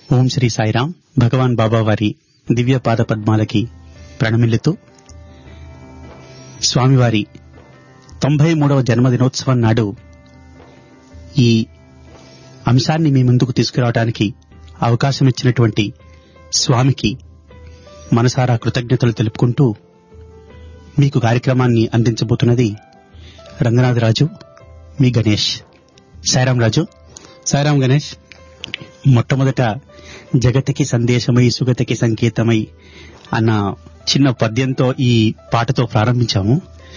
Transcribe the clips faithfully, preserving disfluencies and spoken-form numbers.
ఓం శ్రీ సాయిరాం. భగవాన్ బాబా వారి దివ్య పాద పద్మాలకి ప్రణమిల్లుతూ స్వామివారి తొంభై మూడవ జన్మదినోత్సవం నాడు ఈ అంశాన్ని మీ ముందుకు తీసుకురావడానికి అవకాశం ఇచ్చినటువంటి స్వామికి మనసారా కృతజ్ఞతలు తెలుపుకుంటూ మీకు కార్యక్రమాన్ని అందించబోతున్నది రంగనాథరాజు, మీ గణేష్. సాయిరాం రాజు. సాయిరాం గణేష్. మొట్టమొదట జగతికి సందేశమై సుగతికి సంకేతమై అన్న చిన్న పద్యంతో ఈ పాటతో ప్రారంభించాము.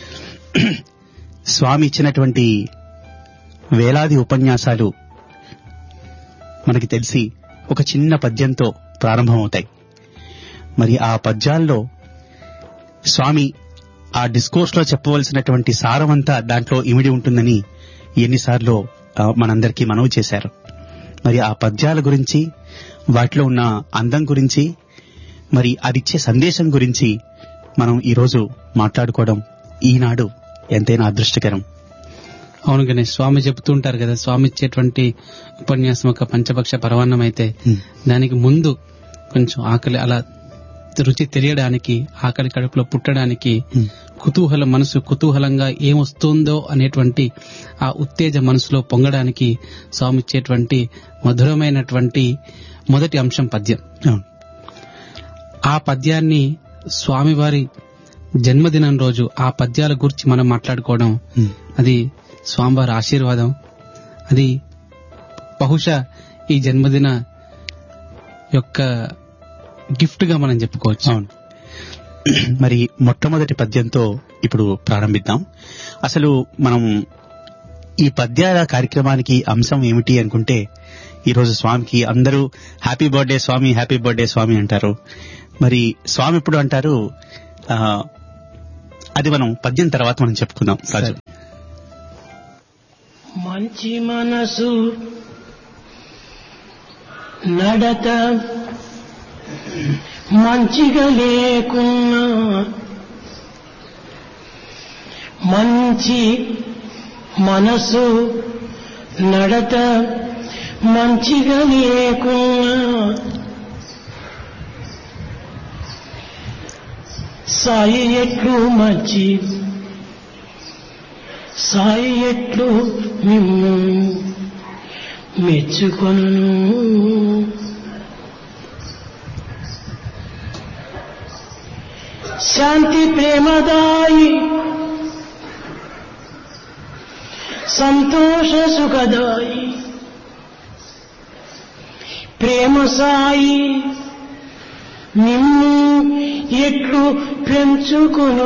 స్వామి ఇచ్చినటువంటి వేలాది ఉపన్యాసాలు మనకి తెలిసి ఒక చిన్న పద్యంతో ప్రారంభమవుతాయి. మరి ఆ పద్యాల్లో స్వామి ఆ డిస్కోర్స్ లో చెప్పవలసినటువంటి సారమంతా దాంట్లో ఇమిడి ఉంటుందని ఎన్నిసార్లు మనందరికీ మనవి చేశారు. మరి ఆ పద్యాల గురించి, వాటిలో ఉన్న అందం గురించి, మరి అదిచ్చే సందేశం గురించి మనం ఈరోజు మాట్లాడుకోవడం ఈనాడు ఎంతైనా అదృష్టకరం. అవును గణేష్, స్వామి చెబుతూ ఉంటారు కదా, స్వామి ఇచ్చేటువంటి ఉపన్యాసం ఒక పంచపక్ష పరవాన్నం అయితే దానికి ముందు కొంచెం ఆకలి అలా రుచి తెలియడానికి, ఆకలి కడుపులో పుట్టడానికి, కుతూహల మనసు కుతూహలంగా ఏమొస్తుందో అనేటువంటి ఆ ఉత్తేజ మనసులో పొంగడానికి స్వామి ఇచ్చేటువంటి మధురమైనటువంటి మొదటి అంశం పద్యం. ఆ పద్యాన్ని స్వామివారి జన్మదినం రోజు ఆ పద్యాల గురించి మనం మాట్లాడుకోవడం, అది స్వామివారి ఆశీర్వాదం. అది బహుశా ఈ జన్మదిన యొక్క గిఫ్ట్ గా మనం చెప్పుకోవచ్చు. అవును. మరి మొట్టమొదటి పద్యంతో ఇప్పుడు ప్రారంభిద్దాం. అసలు మనం ఈ పద్యాల కార్యక్రమానికి అంశం ఏమిటి అనుకుంటే, ఈరోజు స్వామికి అందరూ హ్యాపీ బర్త్డే స్వామి, హ్యాపీ బర్త్డే స్వామి అంటారు. మరి స్వామి ఇప్పుడు అంటారు, అది మనం పద్యం తర్వాత మనం చెప్పుకుందాం. రాజు. మంచి మనసు నడత మంచిగా లేకున్నా, మంచి మనసు నడత మంచిగా లేకున్నా, సాయి ఎట్లు మంచి సాయి ఎట్లు మిమ్ము మెచ్చుకొను. శాంతి ప్రేమదాయి సంతోష సుఖదాయి ప్రేమ సాయి నిన్ను ఎట్లు పెంచుకొను.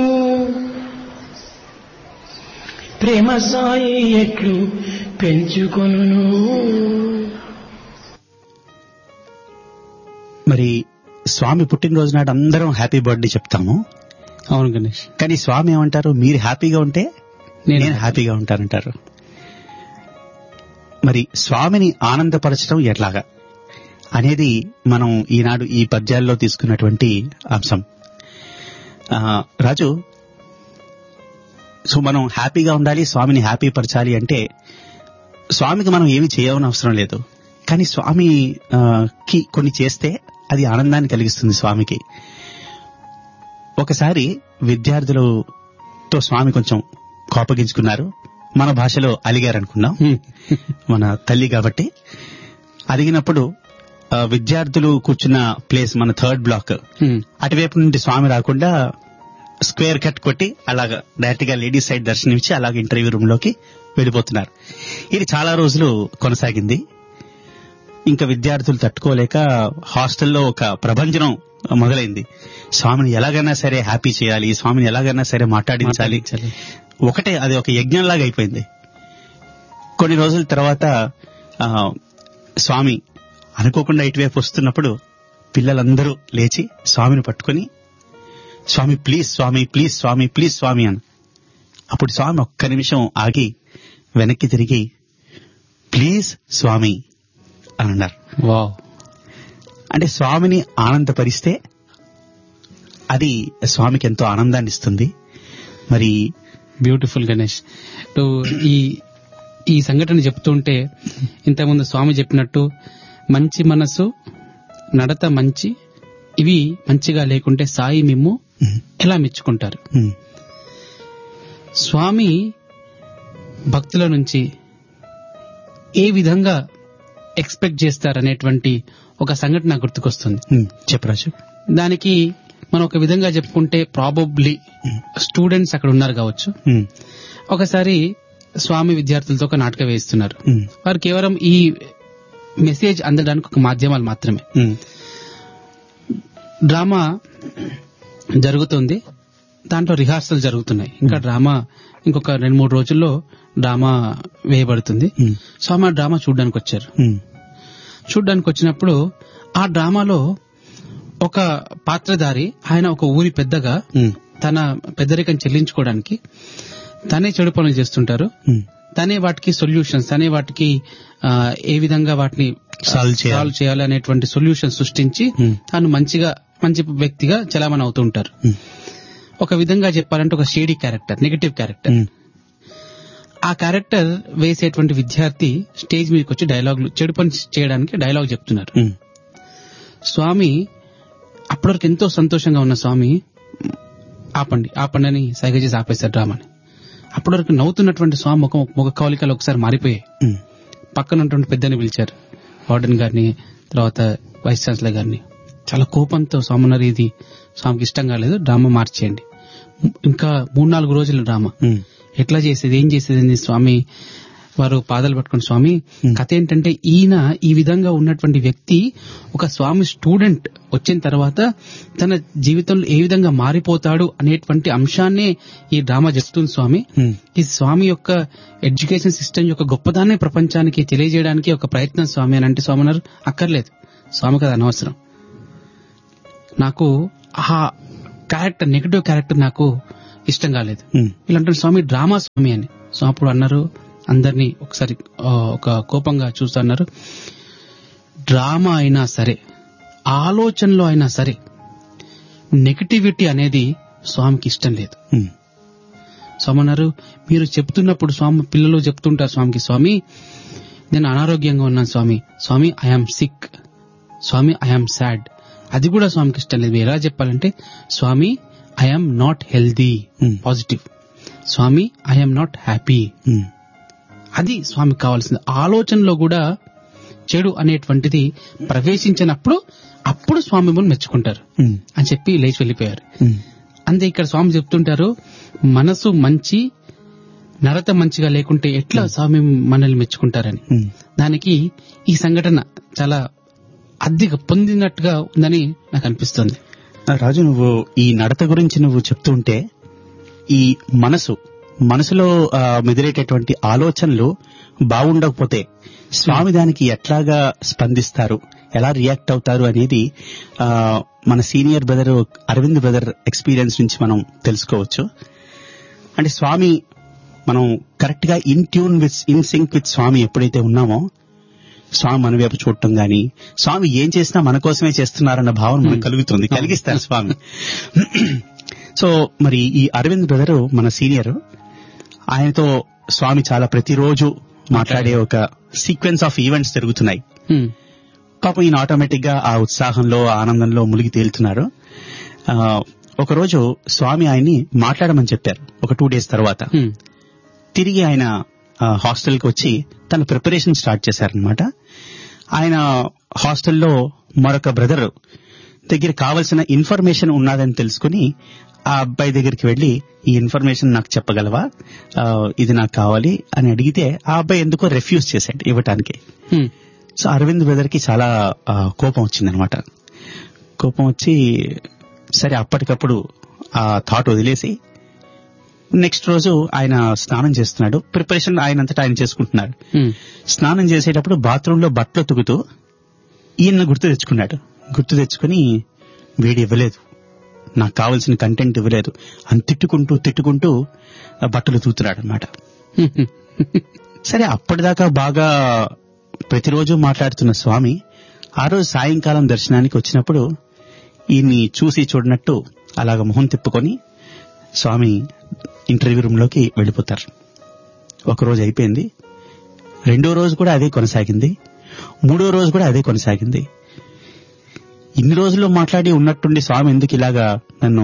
ప్రేమ సాయి ఎట్లు పెంచుకొను. మరి స్వామి పుట్టినరోజు నాడు అందరం హ్యాపీ బర్త్డే చెప్తాము. అవును గణేష్. కానీ స్వామి ఏమంటారు, మీరు హ్యాపీగా ఉంటే నేను హ్యాపీగా ఉంటానంటారు. మరి స్వామిని ఆనందపరచడం ఎట్లాగా అనేది మనం ఈనాడు ఈ పద్యాల్లో తీసుకున్నటువంటి అంశం. రాజు, సో మనం హ్యాపీగా ఉండాలి, స్వామిని హ్యాపీ పరచాలి అంటే స్వామికి మనం ఏమి చేయవని అవసరం లేదు. కానీ స్వామికి కొన్ని చేస్తే అది ఆనందాన్ని కలిగిస్తుంది స్వామికి. ఒకసారి విద్యార్థులతో స్వామి కొంచెం కోపగించుకున్నారు. మన భాషలో అలిగారు అనుకున్నాం, మన తల్లి కాబట్టి. అడిగినప్పుడు విద్యార్థులు కూర్చున్న ప్లేస్ మన థర్డ్ బ్లాక్, అటువైపు నుండి స్వామి రాకుండా స్క్వేర్ కట్ కొట్టి అలాగా డైరెక్ట్ గా లేడీస్ సైడ్ దర్శనమిచ్చి అలాగ ఇంటర్వ్యూ రూమ్ లోకి వెళ్ళిపోతున్నారు. ఇది చాలా రోజులు కొనసాగింది. ఇంకా విద్యార్థులు తట్టుకోలేక హాస్టల్లో ఒక ప్రభంజనం మొదలైంది. స్వామిని ఎలాగైనా సరే హ్యాపీ చేయాలి, స్వామిని ఎలాగైనా సరే మాట్లాడించాలి. ఒకటే అది ఒక యజ్ఞంలాగా అయిపోయింది. కొన్ని రోజుల తర్వాత స్వామి అనుకోకుండా ఇటువైపు వస్తున్నప్పుడు పిల్లలందరూ లేచి స్వామిని పట్టుకుని, స్వామి please Swamy, please Swamy, please స్వామి అని. అప్పుడు స్వామి ఒక్క నిమిషం ఆగి వెనక్కి తిరిగి ప్లీజ్ స్వామి అని అన్నారు. వావ్. అంటే స్వామిని ఆనందపరిస్తే అది స్వామికి ఎంతో ఆనందాన్ని ఇస్తుంది. మరి బ్యూటిఫుల్ గణేష్. ఈ ఈ సంఘటన చెప్తుంటే ఇంతకుముందు స్వామి చెప్పినట్టు మంచి మనసు, నడత మంచి, ఇవి మంచిగా లేకుంటే సాయి మిమ్ము ఎలా మెచ్చుకుంటారు. స్వామి భక్తుల నుంచి ఏ విధంగా ఎక్స్పెక్ట్ చేస్తారనేటువంటి ఒక సంఘటన గుర్తుకొస్తుంది. చెప్పరాజు. దానికి మనం ఒక విధంగా చెప్పుకుంటే ప్రాబబ్లీ స్టూడెంట్స్ అక్కడ ఉన్నారు కావచ్చు. ఒకసారి స్వామి విద్యార్థులతో ఒక నాటకం వేయిస్తున్నారు. వారు కేవలం ఈ మెసేజ్ అందడానికి ఒక మాధ్యమాలు మాత్రమే. డ్రామా జరుగుతుంది, దాంట్లో రిహార్సల్ జరుగుతున్నాయి. ఇంకా డ్రామా ఇంకొక రెండు మూడు రోజుల్లో డ్రామా వేయబడుతుంది. స్వామి ఆ డ్రామా చూడడానికి వచ్చారు. చూడడానికి వచ్చినప్పుడు ఆ డ్రామాలో ఒక పాత్రధారి, ఆయన ఒక ఊరి పెద్దగా తన పెద్దరికం చెల్లించుకోవడానికి తనే చెడు పనులు చేస్తుంటారు. తనే వాటికి సొల్యూషన్స్, తనే వాటికి ఏ విధంగా వాటిని సాల్వ్ చేయాలి అనేటువంటి సొల్యూషన్ సృష్టించి తాను మంచిగా మంచి వ్యక్తిగా చలామణి అవుతూ ఉంటారు. ఒక విధంగా చెప్పాలంటే ఒక షేడీ క్యారెక్టర్, నెగటివ్ క్యారెక్టర్. ఆ క్యారెక్టర్ వేసేటువంటి విద్యార్థి స్టేజ్ మీదకి వచ్చి డైలాగులు, చెడు పని చేయడానికి డైలాగ్ చెప్తున్నారు. స్వామి అప్పటివరకు ఎంతో సంతోషంగా ఉన్న స్వామి ఆపండి ఆపండి అని సైగ చేసి ఆపేశారు డ్రామాని. అప్పటివరకు నవ్వుతున్నటువంటి స్వామి ముఖం ముఖ కవలికలు ఒకసారి మారిపోయాయి. పక్కన ఉన్నటువంటి పెద్దని పిలిచారు, వార్డెన్ గారిని, తర్వాత వైస్ ఛాన్సలర్ గారిని. చాలా కోపంతో స్వామి అన్నారు, ఇది స్వామికి ఇష్టం కాలేదు, డ్రామా మార్చేయండి. ఇంకా మూడు నాలుగు రోజుల డ్రామా ఎట్లా చేసేది, ఏం చేసేది స్వామి వారు పాదాలు పట్టుకుని, స్వామి కథ ఏంటంటే ఈయన ఈ విధంగా ఉన్నటువంటి వ్యక్తి ఒక స్వామి స్టూడెంట్ వచ్చిన తర్వాత తన జీవితంలో ఏ విధంగా మారిపోతాడు అనేటువంటి అంశాన్నే ఈ డ్రామా చెప్తుంది స్వామి. ఈ స్వామి యొక్క ఎడ్యుకేషన్ సిస్టమ్ యొక్క గొప్పదాన్ని ప్రపంచానికి తెలియజేయడానికి ఒక ప్రయత్నం స్వామి అని అంటే, స్వామి అన్నారు అక్కర్లేదు, స్వామికి అది అనవసరం, నాకు ఆ క్యారెక్టర్ నెగటివ్ క్యారెక్టర్ నాకు ఇష్టం కాలేదు. వీళ్ళంటారు స్వామి డ్రామా స్వామి అని. సో అప్పుడు అన్నారు, అందరినీ ఒకసారి ఒక కోపంగా చూస్తూ అన్నారు, డ్రామా అయినా సరే, ఆలోచనలో అయినా సరే నెగటివిటీ అనేది స్వామికి ఇష్టం లేదు. స్వామి అన్నారు, మీరు చెప్తున్నప్పుడు స్వామి పిల్లలు చెప్తుంటారు స్వామికి, స్వామి నేను అనారోగ్యంగా ఉన్నాను స్వామి, స్వామి I'm sick, Swamy I'm sad, అది కూడా స్వామికి ఇష్టం లేదు. ఎలా చెప్పాలంటే, స్వామి I'm not healthy, positive, Swamy I'm not happy, అది స్వామికి కావాల్సింది. ఆలోచనలో కూడా చెడు అనేటువంటిది ప్రవేశించినప్పుడు అప్పుడు స్వామి మిమ్మల్ని మెచ్చుకుంటారు అని చెప్పి లేచి వెళ్ళిపోయారు. అంతే ఇక్కడ స్వామి చెప్తుంటారు, మనసు మంచి, నడత మంచిగా లేకుంటే ఎట్లా స్వామి మనల్ని మెచ్చుకుంటారని. దానికి ఈ సంఘటన చాలా అద్దెగా పొందినట్టుగా ఉందని నాకు అనిపిస్తుంది. రాజు, నువ్వు ఈ నడత గురించి నువ్వు చెప్తుంటే, ఈ మనసు మనసులో మెదిలేటటువంటి ఆలోచనలు బాగుండకపోతే స్వామి దానికి ఎట్లాగా స్పందిస్తారు, ఎలా రియాక్ట్ అవుతారు అనేది మన senior brother Arvind brother experience నుంచి మనం తెలుసుకోవచ్చు. అంటే స్వామి, మనం కరెక్ట్ గా in tune with in sync with స్వామి ఎప్పుడైతే ఉన్నామో, స్వామి మన వైపు చూడటం గాని, స్వామి ఏం చేసినా మన కోసమే చేస్తున్నారన్న భావన మనకు కలుగుతుంది, కలిగిస్తారు స్వామి. సో మరి ఈ అరవింద్ బ్రదర్ మన సీనియర్, ఆయనతో స్వామి చాలా ప్రతిరోజు మాట్లాడే ఒక సీక్వెన్స్ ఆఫ్ ఈవెంట్స్ జరుగుతున్నాయి. పాపం ఈయన ఆటోమేటిక్ గా ఆ ఉత్సాహంలో ఆనందంలో మునిగి తేలుతున్నారు. ఒకరోజు స్వామి ఆయన్ని మాట్లాడమని చెప్పారు. ఒక టూ డేస్ తర్వాత తిరిగి ఆయన హాస్టల్కి వచ్చి తన ప్రిపరేషన్ స్టార్ట్ చేశారనమాట. ఆయన హాస్టల్లో మరొక బ్రదర్ దగ్గర కావలసిన ఇన్ఫర్మేషన్ ఉన్నదని తెలుసుకుని ఆ అబ్బాయి దగ్గరికి వెళ్లి, ఈ ఇన్ఫర్మేషన్ నాకు చెప్పగలవా, ఇది నాకు కావాలి అని అడిగితే ఆ అబ్బాయి ఎందుకో రిఫ్యూజ్ చేశాడు ఇవ్వటానికి. సో అరవింద్ బ్రదర్ కి చాలా కోపం వచ్చిందనమాట. కోపం వచ్చి సరే అప్పటికప్పుడు ఆ థాట్ వదిలేసి నెక్స్ట్ రోజు ఆయన స్నానం చేస్తున్నాడు. ప్రిపరేషన్ ఆయనంతటా ఆయన చేసుకుంటున్నాడు. స్నానం చేసేటప్పుడు బాత్రూమ్ లో బట్టలు తుగుతూ ఈయన గుర్తు తెచ్చుకున్నాడు. గుర్తు తెచ్చుకుని వీడి ఇవ్వలేదు, నాకు కావాల్సిన కంటెంట్ ఇవ్వలేదు అని తిట్టుకుంటూ తిట్టుకుంటూ బట్టలు తూతున్నాడు అనమాట. సరే అప్పటిదాకా బాగా ప్రతిరోజు మాట్లాడుతున్న స్వామి ఆ రోజు సాయంకాలం దర్శనానికి వచ్చినప్పుడు ఈయన్ని చూసి చూడనట్టు అలాగ మొహం తిప్పుకొని స్వామి ఇంటర్వ్యూ రూమ్ లోకి వెళ్ళిపోతారు. ఒకరోజు అయిపోయింది, రెండో రోజు కూడా అదే కొనసాగింది. మూడో రోజు కూడా అదే కొనసాగింది. ఇన్ని రోజుల్లో మాట్లాడి ఉన్నట్టుండి స్వామి ఎందుకు ఇలాగా నన్ను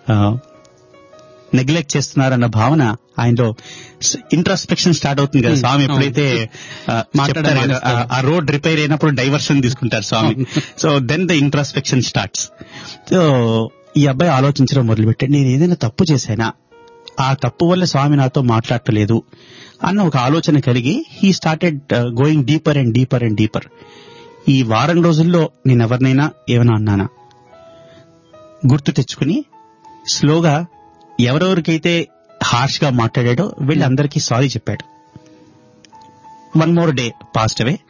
నెగ్లెక్ట్ చేస్తున్నారన్న భావన ఆయనలో ఇంట్రాస్పెక్షన్ స్టార్ట్ అవుతుంది కదా. స్వామి ఎప్పుడైతే మాట్లాడారు కదా, ఆ రోడ్ రిపేర్ అయినప్పుడు డైవర్షన్ తీసుకుంటారు స్వామి. So then the introspection starts. So ఈ అబ్బాయి ఆలోచించడం మొదలుపెట్టాడు, నేను ఏదైనా తప్పు చేశానా, ఆ తప్పు వల్ల స్వామి నాతో మాట్లాడలేదు అన్న ఒక ఆలోచన కలిగి he started going deeper and deeper and deeper. ఈ వారం రోజుల్లో నేను ఎవరినైనా ఏమైనా అన్నానా గుర్తు తెచ్చుకుని స్లోగా ఎవరెవరికైతే హార్ష్ గా మాట్లాడాడో వీళ్ళందరికీ సారీ చెప్పాడు. One more day passed away.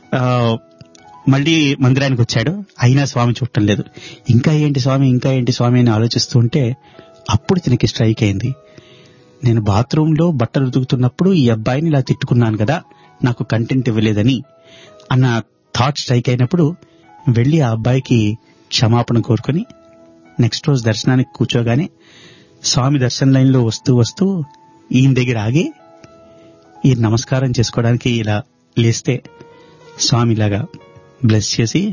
మళ్ళీ మందిరానికి వచ్చాడు, అయినా స్వామి చూడటం లేదు. ఇంకా ఏంటి స్వామి ఇంకా ఏంటి స్వామి అని ఆలోచిస్తూ ఉంటే అప్పుడు తనకి స్ట్రైక్ అయింది, నేను బాత్రూమ్ లో బట్టలు ఉతుకుతున్నప్పుడు ఈ అబ్బాయిని ఇలా తిట్టుకున్నాను కదా, నాకు కంటెంట్ ఇవ్వలేదని అన్న థాట్ స్ట్రైక్ అయినప్పుడు వెళ్లి ఆ అబ్బాయికి క్షమాపణ కోరుకుని నెక్స్ట్ రోజు దర్శనానికి కూర్చోగానే స్వామి దర్శన లైన్ లో వస్తూ వస్తూ ఈయన దగ్గర ఆగి ఈయన నమస్కారం చేసుకోవడానికి ఇలా లేస్తే స్వామి ఇలాగా బ్లెస్ చేసి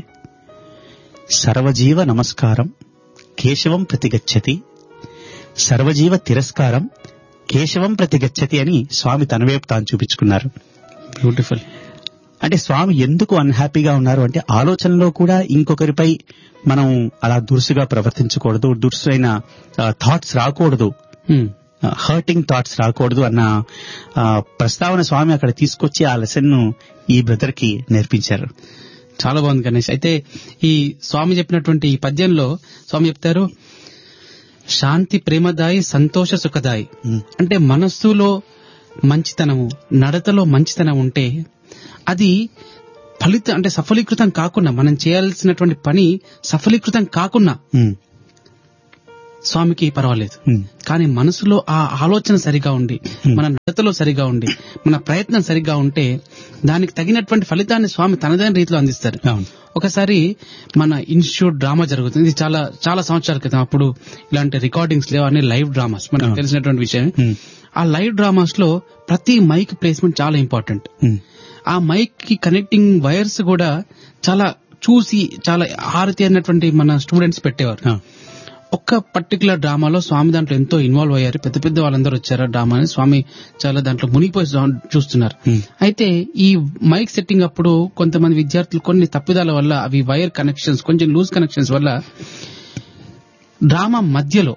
సర్వజీవ నమస్కారం కేశవం ప్రతిగచ్చతి, సర్వజీవ తిరస్కారం కేశవం ప్రతిగచ్చతి అని స్వామి తన వైపు తాను చూపించుకున్నారు. బ్యూటిఫుల్. అంటే స్వామి ఎందుకు అన్హ్యాపీగా ఉన్నారు అంటే ఆలోచనలో కూడా ఇంకొకరిపై మనం అలా దురుసుగా ప్రవర్తించకూడదు, దురుసైన థాట్స్ రాకూడదు, హర్టింగ్ థాట్స్ రాకూడదు అన్న ప్రస్తావన స్వామి అక్కడ తీసుకొచ్చి ఆ లెసన్ ను ఈ బ్రదర్ కి నేర్పించారు. చాలా బాగుంది గణేష్. అయితే ఈ స్వామి చెప్పినటువంటి ఈ పద్యంలో స్వామి చెప్తారు, శాంతి ప్రేమదాయి సంతోష సుఖదాయి. అంటే మనస్సులో మంచితనము, నడతలో మంచితనం ఉంటే అది ఫలితం అంటే సఫలీకృతం కాకుండా, మనం చేయాల్సినటువంటి పని సఫలీకృతం కాకుండా స్వామికి పర్వాలేదు. కానీ మనసులో ఆ ఆలోచన సరిగా ఉండి, మన నడతలో సరిగా ఉండి, మన ప్రయత్నం సరిగా ఉంటే దానికి తగినటువంటి ఫలితాన్ని స్వామి తనదైన రీతిలో అందిస్తారు. ఒకసారి మన ఇన్స్టిట్యూట్ డ్రామా జరుగుతుంది, ఇది చాలా చాలా సంవత్సరాల క్రితం. అప్పుడు ఇలాంటి రికార్డింగ్స్ లేవు, అన్ని లైవ్ డ్రామాస్, మనకు తెలిసినటువంటి విషయం. ఆ లైవ్ డ్రామాస్ లో ప్రతి మైక్ ప్లేస్మెంట్ చాలా ఇంపార్టెంట్. ఆ మైక్ కి కనెక్టింగ్ వైర్స్ కూడా చాలా చూసి చాలా హారతి అన్నటువంటి మన స్టూడెంట్స్ పెట్టేవారు. ఒక్క పర్టికులర్ డ్రామాలో స్వామి దాంట్లో ఎంతో ఇన్వాల్వ్ అయ్యారు, పెద్ద పెద్ద వాళ్ళందరూ వచ్చారు ఆ డ్రామాని, స్వామి చాలా దాంట్లో మునిగిపోయి చూస్తున్నారు. అయితే ఈ మైక్ సెట్టింగ్ అప్పుడు కొంతమంది విద్యార్థులు కొన్ని తప్పిదాల వల్ల అవి వైర్ కనెక్షన్స్ కొంచెం లూజ్ కనెక్షన్స్ వల్ల డ్రామా మధ్యలో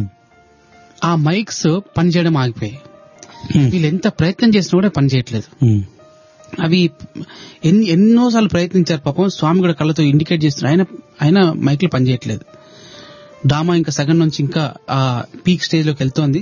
ఆ మైక్స్ పనిచేయడం ఆగిపోయాయి. వీళ్ళు ఎంత ప్రయత్నం చేసినా కూడా పనిచేయట్లేదు. అవి ఎన్నోసార్లు ప్రయత్నించారు పాపం, స్వామి కూడా కళ్ళతో ఇండికేట్ చేస్తున్నారు, ఆయన ఆయన మైక్లు పనిచేయట్లేదు. డ్రామా ఇంకా సగం నుంచి ఇంకా ఆ పీక్ స్టేజ్ లోకి వెళ్తోంది.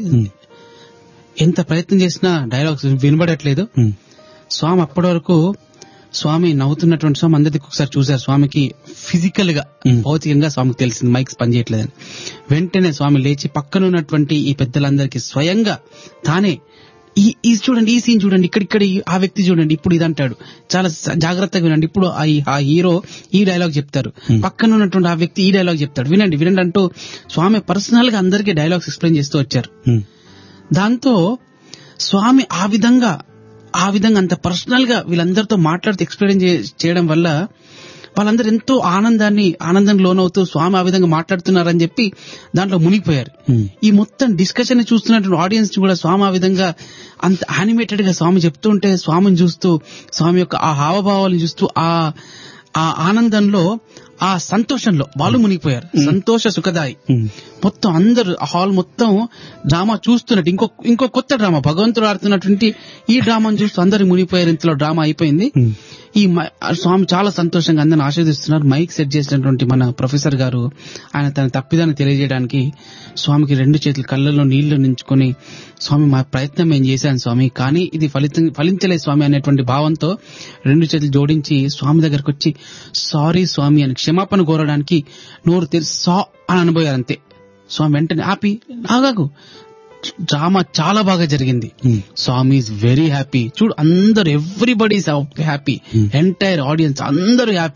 ఎంత ప్రయత్నం చేసినా డైలాగ్స్ వినబడట్లేదు. స్వామి అప్పటి వరకు స్వామి నవ్వుతున్నటువంటి స్వామి అందరికి ఒకసారి చూశారు. స్వామికి ఫిజికల్ గా భౌతికంగా స్వామికి తెలిసింది మైక్స్ పనిచేయట్లేదని. వెంటనే స్వామి లేచి పక్కన ఉన్నటువంటి ఈ పెద్దలందరికీ స్వయంగా తానే ఈ ఈ చూడండి, ఈ సీన్ చూడండి, ఇక్కడిక్కడ ఆ వ్యక్తి చూడండి, ఇప్పుడు ఇది అంటాడు, చాలా జాగ్రత్తగా వినండి, ఇప్పుడు ఆ హీరో ఈ డైలాగ్ చెప్తారు, పక్కన ఉన్నటువంటి ఆ వ్యక్తి ఈ డైలాగ్ చెప్తాడు, వినండి వినండి అంటూ స్వామి పర్సనల్ గా అందరికీ డైలాగ్స్ ఎక్స్ప్లెయిన్ చేస్తూ వచ్చారు. దాంతో స్వామి ఆ విధంగా ఆ విధంగా అంత పర్సనల్ గా వీళ్ళందరితో మాట్లాడుతూ ఎక్స్ప్లెయిన్ చేయడం వల్ల వాళ్ళందరూ ఎంతో ఆనందాన్ని ఆనందం లోనవుతూ స్వామి ఆ విధంగా మాట్లాడుతున్నారని చెప్పి దాంట్లో మునిగిపోయారు. ఈ మొత్తం డిస్కషన్ ని చూస్తున్నటువంటి ఆడియన్స్ కూడా స్వామి ఆ విధంగా అంత యానిమేటెడ్ గా స్వామి చెప్తూ ఉంటే స్వామిని చూస్తూ, స్వామి యొక్క ఆ హావభావాలను చూస్తూ ఆ ఆ ఆనందంలో ఆ సంతోషంలో వాళ్ళు మునిగిపోయారు. సంతోష సుఖదాయి. మొత్తం అందరూ హాల్ మొత్తం డ్రామా చూస్తున్నట్టు ఇంకో ఇంకో కొత్త డ్రామా భగవంతుడు ఆడుతున్నటువంటి ఈ డ్రామాను చూస్తూ అందరు మునిగిపోయారు. ఇంతలో డ్రామా అయిపోయింది. ఈ స్వామి చాలా సంతోషంగా అందరిని ఆశీర్దిస్తున్నారు. మైక్ సెట్ చేసినటువంటి మన ప్రొఫెసర్ గారు ఆయన తన తప్పిదాన్ని తెలియజేయడానికి స్వామికి రెండు చేతులు కళ్ళల్లో నీళ్లు నించుకొని, స్వామి మా ప్రయత్నం ఏం చేశాను స్వామి, కానీ ఇది ఫలితం ఫలించలేదు స్వామి అనేటువంటి భావంతో రెండు చేతులు జోడించి స్వామి దగ్గరకు వచ్చి సారీ స్వామి అని క్షమాపణ కోరడానికి నోరు తెరిచి సా అని అనబోయారు. అంతే స్వామి వెంటనే ఆపి ఆగాగు, డ్రామా చాలా బాగా జరిగింది, స్వామి ఈజ్ వెరీ హ్యాపీ, చూడు అందరు ఎవ్రీబడి హ్యాపీ, ఎంటైర్ ఆడియన్స్ అందరూ happy,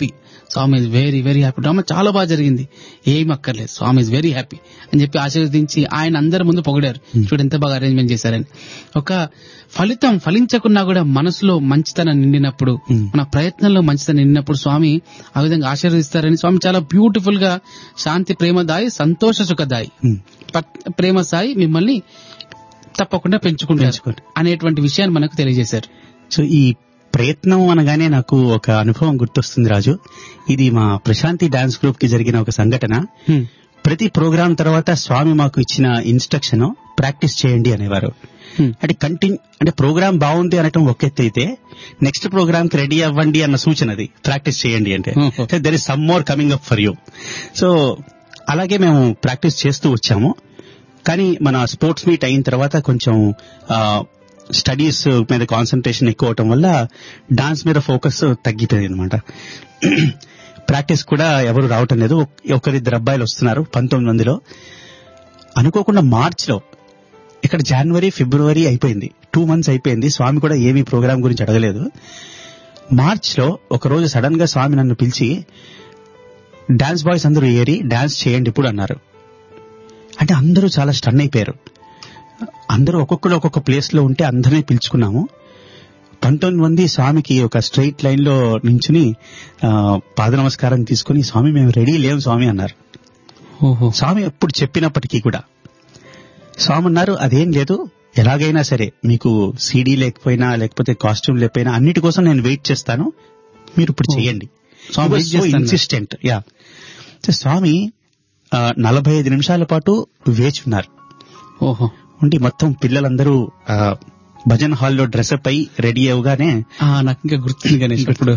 Swamy is very very happy, drama చాలా బాగా జరిగింది, ఏం అక్కర్లేదు, స్వామి ఇస్ వెరీ హ్యాపీ అని చెప్పి ఆశీర్వదించి ఆయన అందరి ముందు పొగిడారు. చూడు ఎంత బాగా అరేంజ్మెంట్ చేశారని. ఒక ఫలితం ఫలించకున్నా కూడా మనసులో మంచితనం నిండినప్పుడు, మన ప్రయత్నంలో మంచితనం నిండినప్పుడు స్వామి ఆ విధంగా ఆశీర్వదిస్తారని స్వామి చాలా బ్యూటిఫుల్ గా శాంతి ప్రేమదాయి సంతోష సుఖదాయి ప్రేమ సాయి మిమ్మల్ని తప్పకుండా పెంచుకుంటారు అనేటువంటి విషయాన్ని మనకు తెలియజేశారు. సో ఈ ప్రయత్నం అనగానే నాకు ఒక అనుభవం గుర్తొస్తుంది రాజు. ఇది మా ప్రశాంతి డాన్స్ గ్రూప్ కి జరిగిన ఒక సంఘటన. ప్రతి ప్రోగ్రాం తర్వాత స్వామి మాకు ఇచ్చిన ఇన్స్ట్రక్షన్ ప్రాక్టీస్ చేయండి అనేవారు. అంటే కంటిన్యూ అంటే ప్రోగ్రామ్ బాగుంది అనటం ఒక ఎత్తు అయితే, నెక్స్ట్ ప్రోగ్రామ్ కి రెడీ అవ్వండి అన్న సూచన అది ప్రాక్టీస్ చేయండి అంటే. There is some more coming up for you. So అలాగే మేము ప్రాక్టీస్ చేస్తూ వచ్చాము. కానీ మన స్పోర్ట్స్ మీట్ అయిన తర్వాత కొంచెం స్టడీస్ మీద కాన్సన్ట్రేషన్ ఎక్కువ అవటం వల్ల డాన్స్ మీద ఫోకస్ తగ్గిపోయింది అనమాట. ప్రాక్టీస్ కూడా ఎవరు రావటం లేదు. ఒకరిద్దరు అబ్బాయిలు వస్తున్నారు పంతొమ్మిది మందిలో. అనుకోకుండా మార్చ్ లో, ఇక్కడ జనవరి ఫిబ్రవరి అయిపోయింది, టూ మంత్స్ అయిపోయింది, స్వామి కూడా ఏమీ ప్రోగ్రామ్ గురించి అడగలేదు. మార్చ్ లో ఒకరోజు సడన్ గా స్వామి నన్ను పిలిచి డాన్స్ బాయ్స్ అందరూ ఏరి డాన్స్ చేయండి ఇప్పుడు అన్నారు. అంటే అందరూ చాలా స్టన్ అయిపోయారు. అందరూ ఒక్కొక్కరు ఒక్కొక్క ప్లేస్ లో ఉంటే అందరినీ పిలుచుకున్నాము. పంతొమ్మిది మంది స్వామికి ఒక స్ట్రైట్ లైన్ లో నించుని పాద నమస్కారం తీసుకుని, స్వామి మేము రెడీ లేవు స్వామి అన్నారు. స్వామి ఎప్పుడు చెప్పినప్పటికీ కూడా స్వామి అన్నారు, అదేం లేదు, ఎలాగైనా సరే మీకు సీడీ లేకపోయినా లేకపోతే కాస్ట్యూమ్ లేకపోయినా అన్నిటి కోసం నేను వెయిట్ చేస్తాను, మీరు ఇప్పుడు చేయండి. ఇన్సిస్టెంట్. యా స్వామి నలభై ఐదు నిమిషాల పాటు వేచి ఉన్నారు. ఓహో ఉండి మొత్తం పిల్లలందరూ భజన్ హాల్లో డ్రెస్అప్ అయి రెడీ అవగానే నాకు ఇంకా గుర్తుంది గణేష్, ఇప్పుడు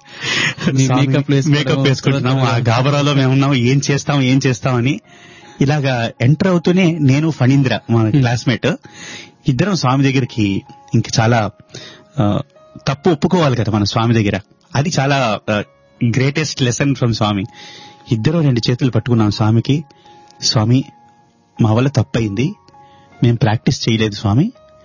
మేకప్ వేసుకుంటున్నాము, ఆ గాబరాలో మేమున్నాము, ఏం చేస్తాం ఏం చేస్తామని. ఇలాగా ఎంటర్ అవుతూనే నేను ఫణీంద్ర మా క్లాస్మేట్ ఇద్దరం స్వామి దగ్గరికి, ఇంక చాలా తప్పు ఒప్పుకోవాలి కదా మన స్వామి దగ్గర, అది చాలా గ్రేటెస్ట్ లెసన్ ఫ్రమ్ స్వామి. ఇద్దరు రెండు చేతులు పట్టుకున్నాం స్వామికి, స్వామి మా వల్ల తప్పయింది, మేము ప్రాక్టీస్ చేయలేదు స్వామి,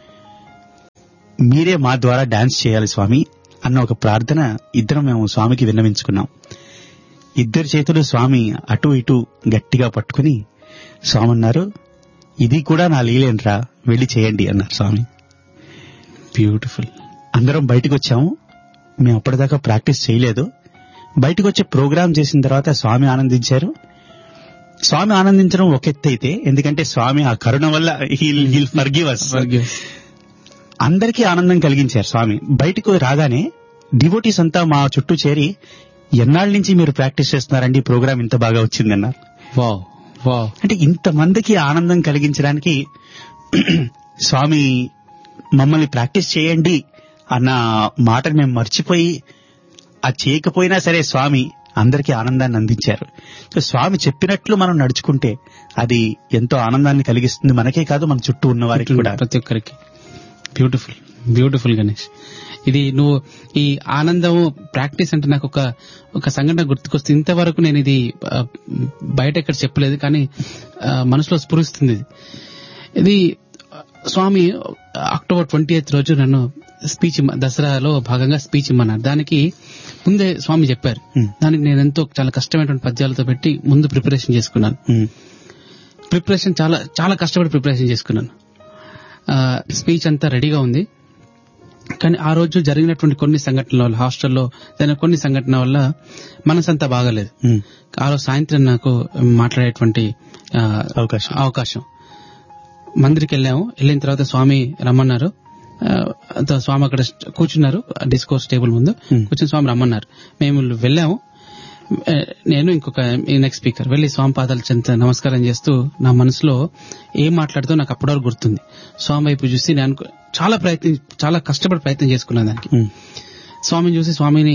మీరే మా ద్వారా డాన్స్ చేయాలి స్వామి అన్న ఒక ప్రార్థన ఇద్దరం మేము స్వామికి విన్నవించుకున్నాం. ఇద్దరు చేతులు స్వామి అటు ఇటు గట్టిగా పట్టుకుని స్వామి అన్నారు, ఇది కూడా నా లీలేంట్రా, వెళ్లి చేయండి అన్నారు స్వామి. బ్యూటిఫుల్. అందరం బయటకు వచ్చాము. మేము అప్పటిదాకా ప్రాక్టీస్ చేయలేదు. బయటకు వచ్చి ప్రోగ్రామ్ చేసిన తర్వాత స్వామి ఆనందించారు. స్వామి ఆనందించడం ఒక ఎత్తు అయితే, ఎందుకంటే స్వామి ఆ కరుణ వల్ల హీల్ హీల్ ఫర్గివ్ us. అందరికీ ఆనందం కలిగించారు స్వామి. బయటకు రాగానే డివోటీస్ అంతా మా చుట్టూ చేరి, ఎన్నాళ్ళ నుంచి మీరు ప్రాక్టీస్ చేస్తున్నారండి, ప్రోగ్రామ్ ఇంత బాగా వచ్చిందన్నారు. అంటే ఇంతమందికి ఆనందం కలిగించడానికి స్వామి మమ్మల్ని ప్రాక్టీస్ చేయండి అన్న మాటను మేము మర్చిపోయి, అది చేయకపోయినా సరే స్వామి అందరికీ ఆనందాన్ని అందించారు. సో స్వామి చెప్పినట్లు మనం నడుచుకుంటే అది ఎంతో ఆనందాన్ని కలిగిస్తుంది, మనకే కాదు మన చుట్టూ ఉన్న వారికి కూడా, ప్రతి ఒక్కరికి. Beautiful beautiful Ganesh. ఇది నువ్వు ఈ ఆనందం ప్రాక్టీస్ అంటే నాకు ఒక ఒక సంఘటన గుర్తుకొస్తుంది. ఇంతవరకు నేను ఇది బయట ఎక్కడ చెప్పలేదు, కానీ మనసులో స్ఫురిస్తుంది. ఇది స్వామి అక్టోబర్ ట్వంటీ ఎయిత్ రోజు నన్ను స్పీచ్ దసరాలో భాగంగా స్పీచ్ ఇమ్మన్నారు. దానికి ముందే స్వామి చెప్పారు. దానికి నేను ఎంతో చాలా కష్టమైనటువంటి పద్యాలతో పెట్టి ముందు ప్రిపరేషన్ చేసుకున్నాను. ప్రిపరేషన్ చాలా చాలా కష్టపడి ప్రిపరేషన్ చేసుకున్నాను. స్పీచ్ అంతా రెడీగా ఉంది. కానీ ఆ రోజు జరిగినటువంటి కొన్ని సంఘటనల వల్ల, హాస్టల్లో జరిగిన కొన్ని సంఘటన వల్ల మనసంతా బాగాలేదు. ఆ రోజు సాయంత్రం నాకు మాట్లాడేటువంటి అవకాశం అవకాశం మందిరికి వెళ్ళాము. వెళ్ళిన తర్వాత స్వామి రమ్మన్నారు. స్వామి అక్కడ కూర్చున్నారు డిస్కోర్స్ టేబుల్ ముందు కూర్చుని స్వామి రమ్మన్నారు. మేము వెళ్ళాము. నేను ఇంకొక నెక్స్ట్ స్పీకర్ వెళ్లి స్వామి పాదాల చెంత నమస్కారం చేస్తూ నా మనసులో ఏం మాట్లాడుతూ నాకు అప్పటివరకు గుర్తుంది. స్వామి వైపు చూసి నేను చాలా ప్రయత్నం చాలా కష్టపడి ప్రయత్నం చేసుకున్నాను దానికి. స్వామిని చూసి స్వామిని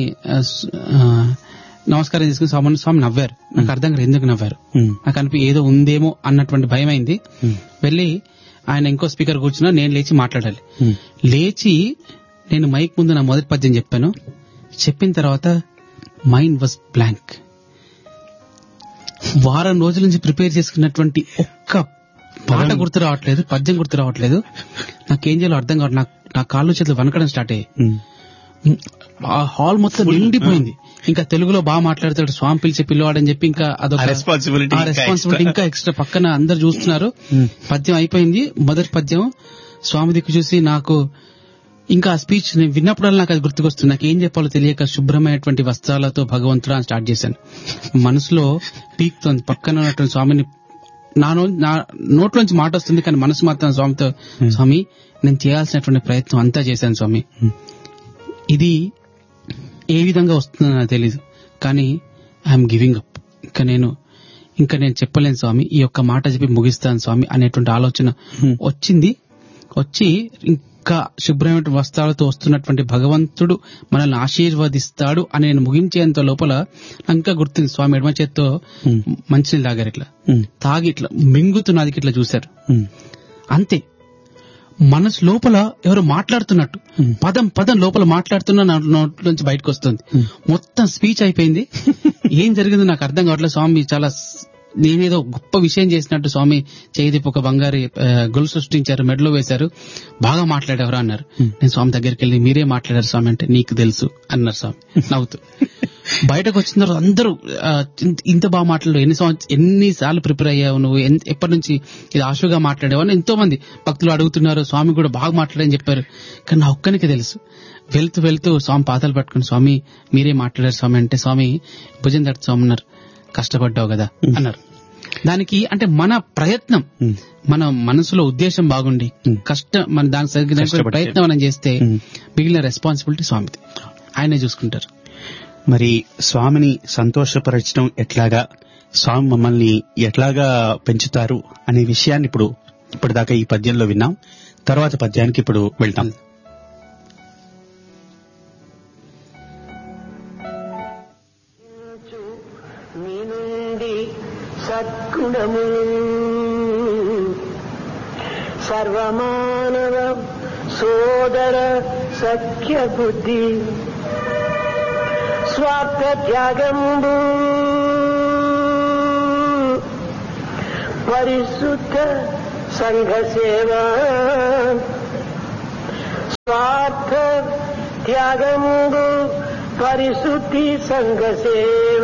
నమస్కారం చేసుకుని స్వామి స్వామి నవ్వారు. నాకు అర్థం కాదు ఎందుకు నవ్వారు. నాకు అనిపి ఏదో ఉందేమో అన్నటువంటి భయం అయింది. వెళ్లి ఆయన ఇంకో స్పీకర్ కూర్చున్నా, నేను లేచి మాట్లాడాలి. లేచి నేను మైక్ ముందు నా మొదటి పద్యం చెప్పాను. చెప్పిన తర్వాత మైండ్ వాజ్ బ్లాంక్. వారం రోజుల నుంచి ప్రిపేర్ చేసుకున్నటువంటి ఒక్క పాట గుర్తు రావట్లేదు, పద్యం గుర్తు రావట్లేదు. నాకేం చేయాలో అర్థం కావట్లేదు. నాకు నా కాళ్ళు చేతులు వనకడం స్టార్ట్ అయ్యాయి. ఆ హాల్ మొత్తం నిండిపోయింది. ఇంకా తెలుగులో బాగా మాట్లాడతాడు, స్వామి పిలిచి పిల్లవాడని చెప్పి ఇంకా అదొక రెస్పాన్సిబిలిటీ రెస్పాన్సిబిలిటీ ఇంకా ఎక్స్ట్రా. పక్కన అందరు చూస్తున్నారు. పద్యం అయిపోయింది, మొదటి పద్యం. స్వామి దిక్కు చూసి నాకు ఇంకా ఆ స్పీచ్ నేను విన్నప్పుడల్లా నాకు అది గుర్తుకొస్తుంది. నాకు ఏం చెప్పాలో తెలియక శుభ్రమైనటువంటి వస్త్రాలతో భగవంతుడు అని స్టార్ట్ చేశాను. మనసులో పీక్తోంది పక్కన ఉన్నటువంటి స్వామిని. నా నా నోట్లోంచి మాట వస్తుంది కానీ మనసు మాత్రం స్వామితో, స్వామి నేను చేయాల్సినటువంటి ప్రయత్నం అంతా చేశాను స్వామి, ఇది ఏ విధంగా వస్తుందో నాకు తెలీదు, కానీ ఐఎమ్ గివింగ్ అప్. ఇంకా నేను ఇంకా నేను చెప్పలేను స్వామి, ఈ యొక్క మాట చెప్పి ముగిస్తాను స్వామి అనేటువంటి ఆలోచన వచ్చింది. వచ్చి ఇంకా శుభ్రమైన వస్త్రాలతో వస్తున్నటువంటి భగవంతుడు మనల్ని ఆశీర్వదిస్తాడు అని నేను ముగించేంత లోపల ఇంకా గుర్తుంది, స్వామి ఎడమ చేత్తో మంచినీళ్ళు తాగారు. ఇట్లా తాగి ఇట్లా మింగుతున్నది ఇట్లా చూశారు. అంతే, మనసు లోపల ఎవరు మాట్లాడుతున్నట్టు, పదం పదం లోపల మాట్లాడుతున్న నోట్ల నుంచి బయటకు వస్తుంది. మొత్తం స్పీచ్ అయిపోయింది. ఏం జరిగిందో నాకు అర్థం కావట్లేదు. స్వామి చాలా నేనేదో గొప్ప విషయం చేసినట్టు స్వామి చేయిదిప్పు ఒక బంగారు గొలుసు సృష్టించారు, మెడలో వేశారు, బాగా మాట్లాడేవరా అన్నారు. నేను స్వామి దగ్గరికి వెళ్ళి మీరే మాట్లాడారు స్వామి అంటే, నీకు తెలుసు అన్నారు స్వామి నవ్వుతూ. బయటకు వచ్చిన తర్వాత అందరూ ఇంత బాగా మాట్లాడారు, ఎన్ని సంవత్సరం ఎన్నిసార్లు ప్రిపేర్ అయ్యావు నువ్వు, ఎప్పటి నుంచి ఇది ఆశుగా మాట్లాడావు అని ఎంతో మంది భక్తులు అడుగుతున్నారు. స్వామి కూడా బాగా మాట్లాడని చెప్పారు, కానీ నా ఒక్కనికి తెలుసు. వెళ్తూ వెళ్తూ స్వామి పాదాలు పట్టుకుని, స్వామి మీరే మాట్లాడారు స్వామి అంటే, స్వామి భుజం తట్టు స్వామి అన్నారు, కష్టపడ్డావు కదా అన్నారు. దానికి అంటే మన ప్రయత్నం, మన మనసులో ఉద్దేశం బాగుండి కష్టం మన దానికి సరిగ్గా ప్రయత్నం మనం చేస్తే మిగిలిన రెస్పాన్సిబిలిటీ స్వామిది, ఆయనే చూసుకుంటారు. మరి స్వామిని సంతోషపరచడం ఎట్లాగా, స్వామి మమ్మల్ని ఎట్లాగా పెంచుతారు అనే విషయాన్ని ఇప్పుడు ఇప్పటిదాకా ఈ పద్యంలో విన్నాం. తర్వాత పద్యానికి ఇప్పుడు వెళ్తాం. సద్గుణము సర్వమానవ సోదర సఖ్య బుద్ధి స్వార్థ త్యాగంబు పరిశుద్ధ సంఘ సేవ స్వార్థ త్యాగంబు పరిశుద్ధి సంఘ సేవ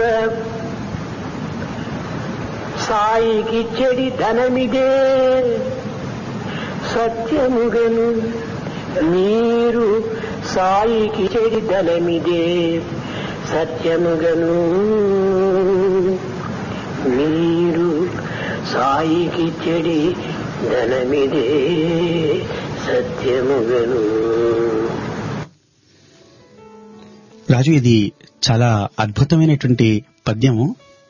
సాయికి చెడి ధనమిదే సత్యముగను మీరు సాయికి చెడి ధనమిదే సత్యముగను మీరు సాయికి చెడి ధనమిదే సత్యముగను. రాజు, ఇది చాలా అద్భుతమైనటువంటి పద్యము.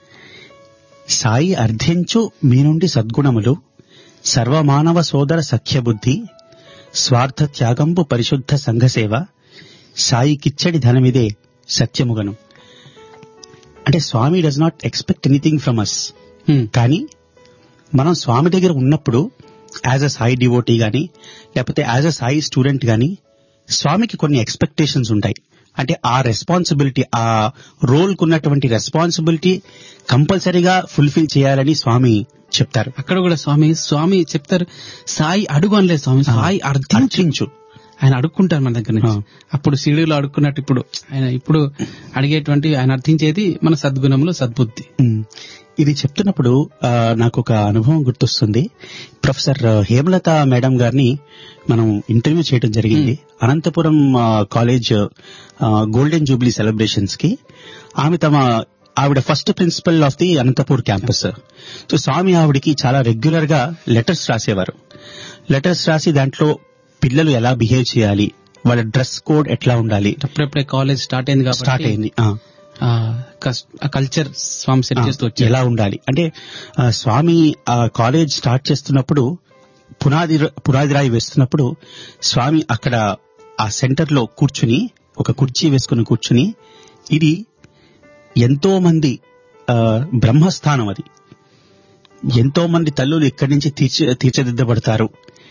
సాయి అర్థించు మీ నుండి సద్గుణములు సర్వమానవ సోదర సఖ్యబుద్ధి స్వార్థ త్యాగంబు పరిశుద్ధ సంఘసేవ సాయి కిచ్చడి ధనమిదే సత్యముగను. అంటే స్వామి does not expect anything from us, కానీ మనం స్వామి దగ్గర ఉన్నప్పుడు యాజ్ అ సాయి డివోటీ గాని లేకపోతే యాజ్ అ సాయి స్టూడెంట్ గాని స్వామికి కొన్ని ఎక్స్పెక్టేషన్స్ ఉంటాయి. అంటే ఆ రెస్పాన్సిబిలిటీ, ఆ రోల్ కున్నటువంటి రెస్పాన్సిబిలిటీ కంపల్సరీగా ఫుల్ఫిల్ చేయాలని స్వామి చెప్తారు. అక్కడ కూడా స్వామి స్వామి చెప్తారు, సాయి అడుగు అనలేదు స్వామి, సాయి అర్థించు. ఆయన అడుక్కుంటారు మన దగ్గర నుంచి. అప్పుడు సీడీలో అడుక్కున్నట్టు ఇప్పుడు ఆయన ఇప్పుడు అడిగేటువంటి ఆయన అర్థించేది మన సద్గుణములు సద్బుద్ధి. ఇది చెప్తున్నప్పుడు నాకు ఒక అనుభవం గుర్తొస్తుంది. ప్రొఫెసర్ హేమలత మేడం గారిని మనం ఇంటర్వ్యూ చేయడం జరిగింది Anantapuram college golden Jubilee celebrations కి. ఆమె తమ ఆవిడ first principle of the Anantapur campus. So స్వామి ఆవిడికి చాలా రెగ్యులర్ గా లెటర్స్ రాసేవారు. లెటర్స్ రాసి దాంట్లో పిల్లలు ఎలా బిహేవ్ చేయాలి, వాళ్ళ డ్రెస్ కోడ్ ఎట్లా ఉండాలి, అప్పుడప్పుడే కాలేజ్ స్టార్ట్ అయింది కాబట్టి స్టార్ట్ అయింది కల్చర్ స్వామి సెట్ చేస్తూ వచ్చి ఎలా ఉండాలి అంటే, స్వామి ఆ కాలేజ్ స్టార్ట్ చేస్తున్నప్పుడు పునాది పునాది రాయి వేస్తున్నప్పుడు స్వామి అక్కడ ఆ సెంటర్ లో కూర్చుని ఒక కుర్చీ వేసుకుని కూర్చుని, ఇది ఎంతో మంది బ్రహ్మస్థానం, అది ఎంతో మంది తల్లులు ఇక్కడి నుంచి తీర్చి తీర్చిదిద్దబడతారు.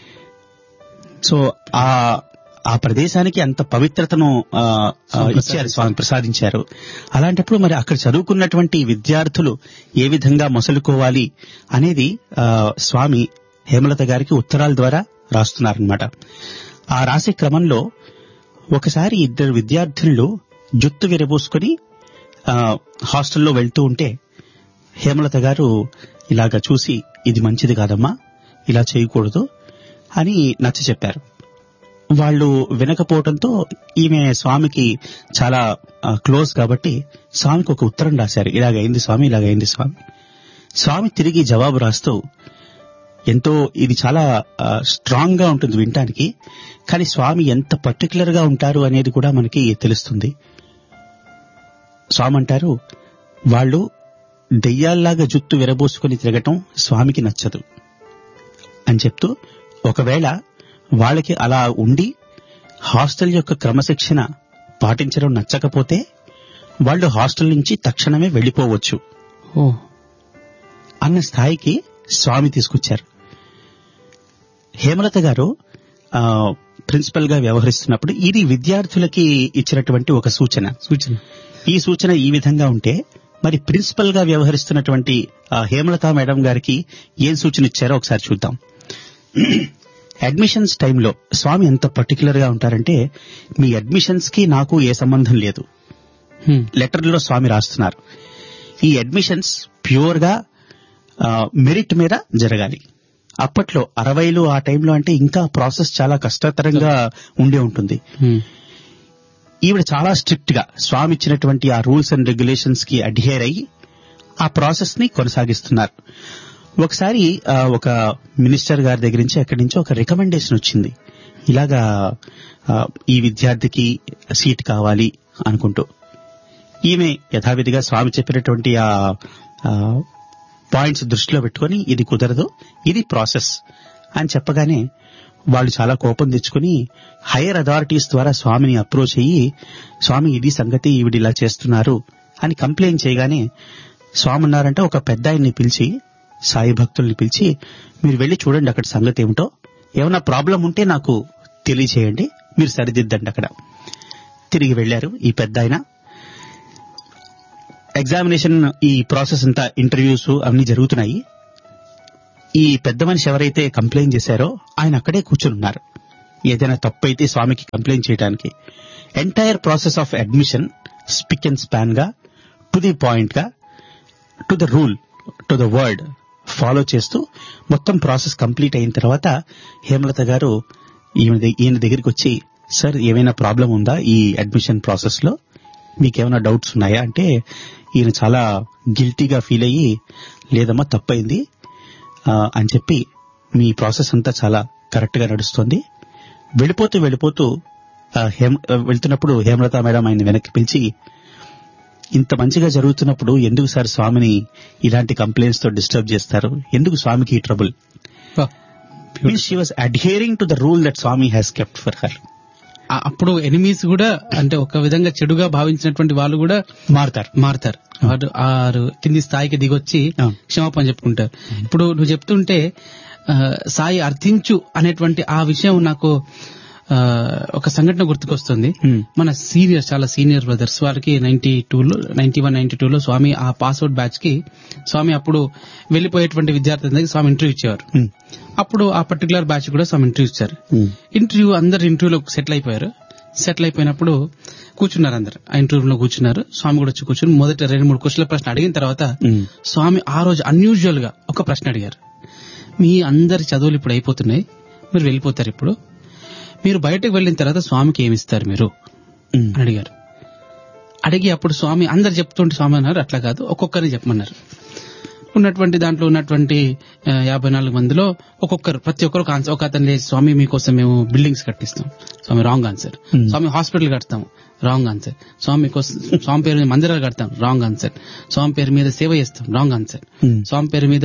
సో ఆ ఆ ప్రదేశానికి అంత పవిత్రతను ఇచ్చారు స్వామి, ప్రసాదించారు. అలాంటప్పుడు మరి అక్కడ చదువుకున్నటువంటి విద్యార్థులు ఏ విధంగా మొసలుకోవాలి అనేది స్వామి హేమలత గారికి ఉత్తరాల ద్వారా రాస్తున్నారనమాట. ఆ రాసే క్రమంలో ఒకసారి ఇద్దరు విద్యార్థులు జుత్తు విరబోసుకొని హాస్టల్లో వెళ్తూ ఉంటే హేమలత గారు ఇలాగా చూసి, ఇది మంచిది కాదమ్మా, ఇలా చేయకూడదు అని నచ్చ చెప్పారు. వాళ్ళు వినకపోవడంతో ఈమె స్వామికి చాలా క్లోజ్ కాబట్టి స్వామికి ఒక ఉత్తరం రాశారు. ఇలాగైంది స్వామి, ఇలాగైంది స్వామి. స్వామి తిరిగి జవాబు రాస్తూ, ఎంతో ఇది చాలా స్ట్రాంగ్ గా ఉంటుంది వినటానికి, కానీ స్వామి ఎంత పర్టికులర్ గా ఉంటారు అనేది కూడా మనకి తెలుస్తుంది. స్వామి అంటారు, వాళ్ళు దెయ్యాల్లాగా జుత్తు విరబోసుకుని తిరగటం స్వామికి నచ్చదు అని చెప్తూ, ఒకవేళ వాళ్ళకి అలా ఉండి హాస్టల్ యొక్క క్రమశిక్షణ పాటించడం నచ్చకపోతే వాళ్ళు హాస్టల్ నుంచి తక్షణమే వెళ్లిపోవచ్చు అన్న స్థాయికి స్వామి తీసుకొచ్చారు. హేమలత గారు ప్రిన్సిపల్ గా వ్యవహరిస్తున్నప్పుడు ఇది విద్యార్థులకి ఇచ్చినటువంటి ఒక సూచన సూచన ఈ సూచన ఈ విధంగా ఉంటే మరి ప్రిన్సిపల్ గా వ్యవహరిస్తున్నటువంటి హేమలత మేడం గారికి ఏం సూచన ఇచ్చారో ఒకసారి చూద్దాం. అడ్మిషన్స్ టైంలో స్వామి ఎంత పర్టికులర్ గా ఉంటారంటే, మీ అడ్మిషన్స్ కి నాకు ఏ సంబంధం లేదు, లెటర్లో స్వామి రాస్తున్నారు. ఈ అడ్మిషన్స్ ప్యూర్ గా మెరిట్ మీద జరగాలి. అప్పట్లో అరవైలు ఆ టైంలో అంటే ఇంకా ప్రాసెస్ చాలా కష్టతరంగా ఉండే ఉంటుంది. ఈవిడ చాలా స్ట్రిక్ట్ గా స్వామి ఇచ్చినటువంటి ఆ రూల్స్ అండ్ రెగ్యులేషన్స్ కి అడ్హేర్ అయ్యి ఆ ప్రాసెస్ ని కొనసాగిస్తున్నారు. ఒకసారి ఒక మినిస్టర్ గారి దగ్గర నుంచి అక్కడి నుంచి ఒక రికమెండేషన్ వచ్చింది, ఇలాగా ఈ విద్యార్థికి సీట్ కావాలి అనుకుంటూ. ఈమె యథావిధిగా స్వామి చెప్పినటువంటి ఆ పాయింట్స్ దృష్టిలో పెట్టుకుని, ఇది కుదరదు, ఇది ప్రాసెస్ అని చెప్పగానే వాళ్ళు చాలా కోపం తెచ్చుకుని హైయర్ అథారిటీస్ ద్వారా స్వామిని అప్రోచ్ అయ్యి, స్వామి ఇది సంగతి, ఈవిడ ఇలా చేస్తున్నారు అని కంప్లైంట్ చేయగానే స్వామి ఉన్నారంటే ఒక పెద్ద ఆయన్ని పిలిచి, సాయి భక్తుల్ని పిలిచి, మీరు వెళ్లి చూడండి అక్కడ సంగతి ఏమిటో, ఏమైనా ప్రాబ్లం ఉంటే నాకు తెలియచేయండి, మీరు సరిదిద్దండి అక్కడ. తిరిగి వెళ్లారు ఈ పెద్ద ఆయన. ఎగ్జామినేషన్ ఈ ప్రాసెస్ అంతా, ఇంటర్వ్యూస్ అన్ని జరుగుతున్నాయి. ఈ పెద్ద మనిషి ఎవరైతే కంప్లైంట్ చేశారో ఆయన అక్కడే కూర్చున్నారు, ఏదైనా తప్పు అయితే స్వామికి కంప్లైంట్ చేయడానికి. Entire process of admission spick and span గా, టు ది పాయింట్ గా, to the rule, to the word follow చేస్తూ మొత్తం ప్రాసెస్ కంప్లీట్ అయిన తర్వాత హేమలత గారు ఈయన దగ్గరికి వచ్చి, సార్ ఏమైనా ప్రాబ్లం ఉందా ఈ అడ్మిషన్ ప్రాసెస్ లో, మీకేమైనా డౌట్స్ ఉన్నాయా అంటే ఈయన చాలా గిల్టీగా ఫీల్ అయ్యి, లేదమ్మా తప్పైంది అని చెప్పి, మీ ప్రాసెస్ అంతా చాలా కరెక్ట్ గా నడుస్తుంది. వెళ్ళిపోతూ వెళ్ళిపోతూ వెళ్తున్నప్పుడు హేమలత మేడం ఆయన వెనక్కి పిలిచి, ఇంత మంచిగా జరుగుతున్నప్పుడు ఎందుకు సార్ స్వామిని ఇలాంటి కంప్లైంట్స్ తో డిస్టర్బ్ చేస్తారు, ఎందుకు స్వామికి ఈ trouble? Means she was అడ్హియరింగ్ to the rule that Swamy has kept for her. అప్పుడు ఎనిమీస్ కూడా, అంటే ఒక విధంగా చెడుగా భావించినటువంటి వాళ్ళు కూడా మారుతారు మారుతారు వారు కింది స్థాయికి దిగొచ్చి క్షమాపణ చెప్పుకుంటారు. ఇప్పుడు నువ్వు చెప్తుంటే సాయి అర్థించు అనేటువంటి ఆ విషయం నాకు ఒక సంఘటన గుర్తుకొస్తుంది. మన సీనియర్, చాలా సీనియర్ బ్రదర్స్, వారికి నైన్టీ టూలో నైన్టీ వన్ నైన్టీ టూలో స్వామి ఆ పాస్అవుట్ బ్యాచ్ కి స్వామి అప్పుడు వెళ్లిపోయేటువంటి విద్యార్థులందరికీ స్వామి ఇంటర్వ్యూ ఇచ్చేవారు. అప్పుడు ఆ పర్టికులర్ బ్యాచ్ కూడా స్వామి ఇంటర్వ్యూ ఇచ్చారు. ఇంటర్వ్యూ అందరు ఇంటర్వ్యూలో సెటిల్ అయిపోయారు. సెటిల్ అయిపోయినప్పుడు కూర్చున్నారు, అందరు ఆ ఇంటర్వ్యూలో కూర్చున్నారు. స్వామి కూడా వచ్చి కూర్చుని మొదట రెండు మూడు క్వశ్చన్ల ప్రశ్న అడిగిన తర్వాత స్వామి ఆ రోజు అన్యూజువల్ గా ఒక ప్రశ్న అడిగారు. మీ అందరి చదువులు ఇప్పుడు అయిపోతున్నాయి, మీరు వెళ్ళిపోతారు, ఇప్పుడు మీరు బయటకు వెళ్ళిన తర్వాత స్వామికి ఏమిస్తారు మీరు అని అడిగారు. అడిగి అప్పుడు స్వామి అందరు చెప్తుంటే స్వామి అన్నారు, అట్లా కాదు ఒక్కొక్కరిని చెప్పమన్నారు. ఉన్నటువంటి దాంట్లో ఉన్నటువంటి యాభై నాలుగు మందిలో ఒక్కొక్కరు, ప్రతి ఒక్కరు ఒక అతను లేచి, స్వామి మీకోసం మేము బిల్డింగ్స్ కట్టిస్తాం. స్వామి రాంగ్ ఆన్సర్. స్వామి హాస్పిటల్ కడతాం, రాంగ్ ఆన్సర్. స్వామి కోసం స్వామి పేరు మీద మందిరాలు కడతాం, రాంగ్ ఆన్సర్. స్వామి పేరు మీద సేవ చేస్తాం, రాంగ్ ఆన్సర్. స్వామి పేరు మీద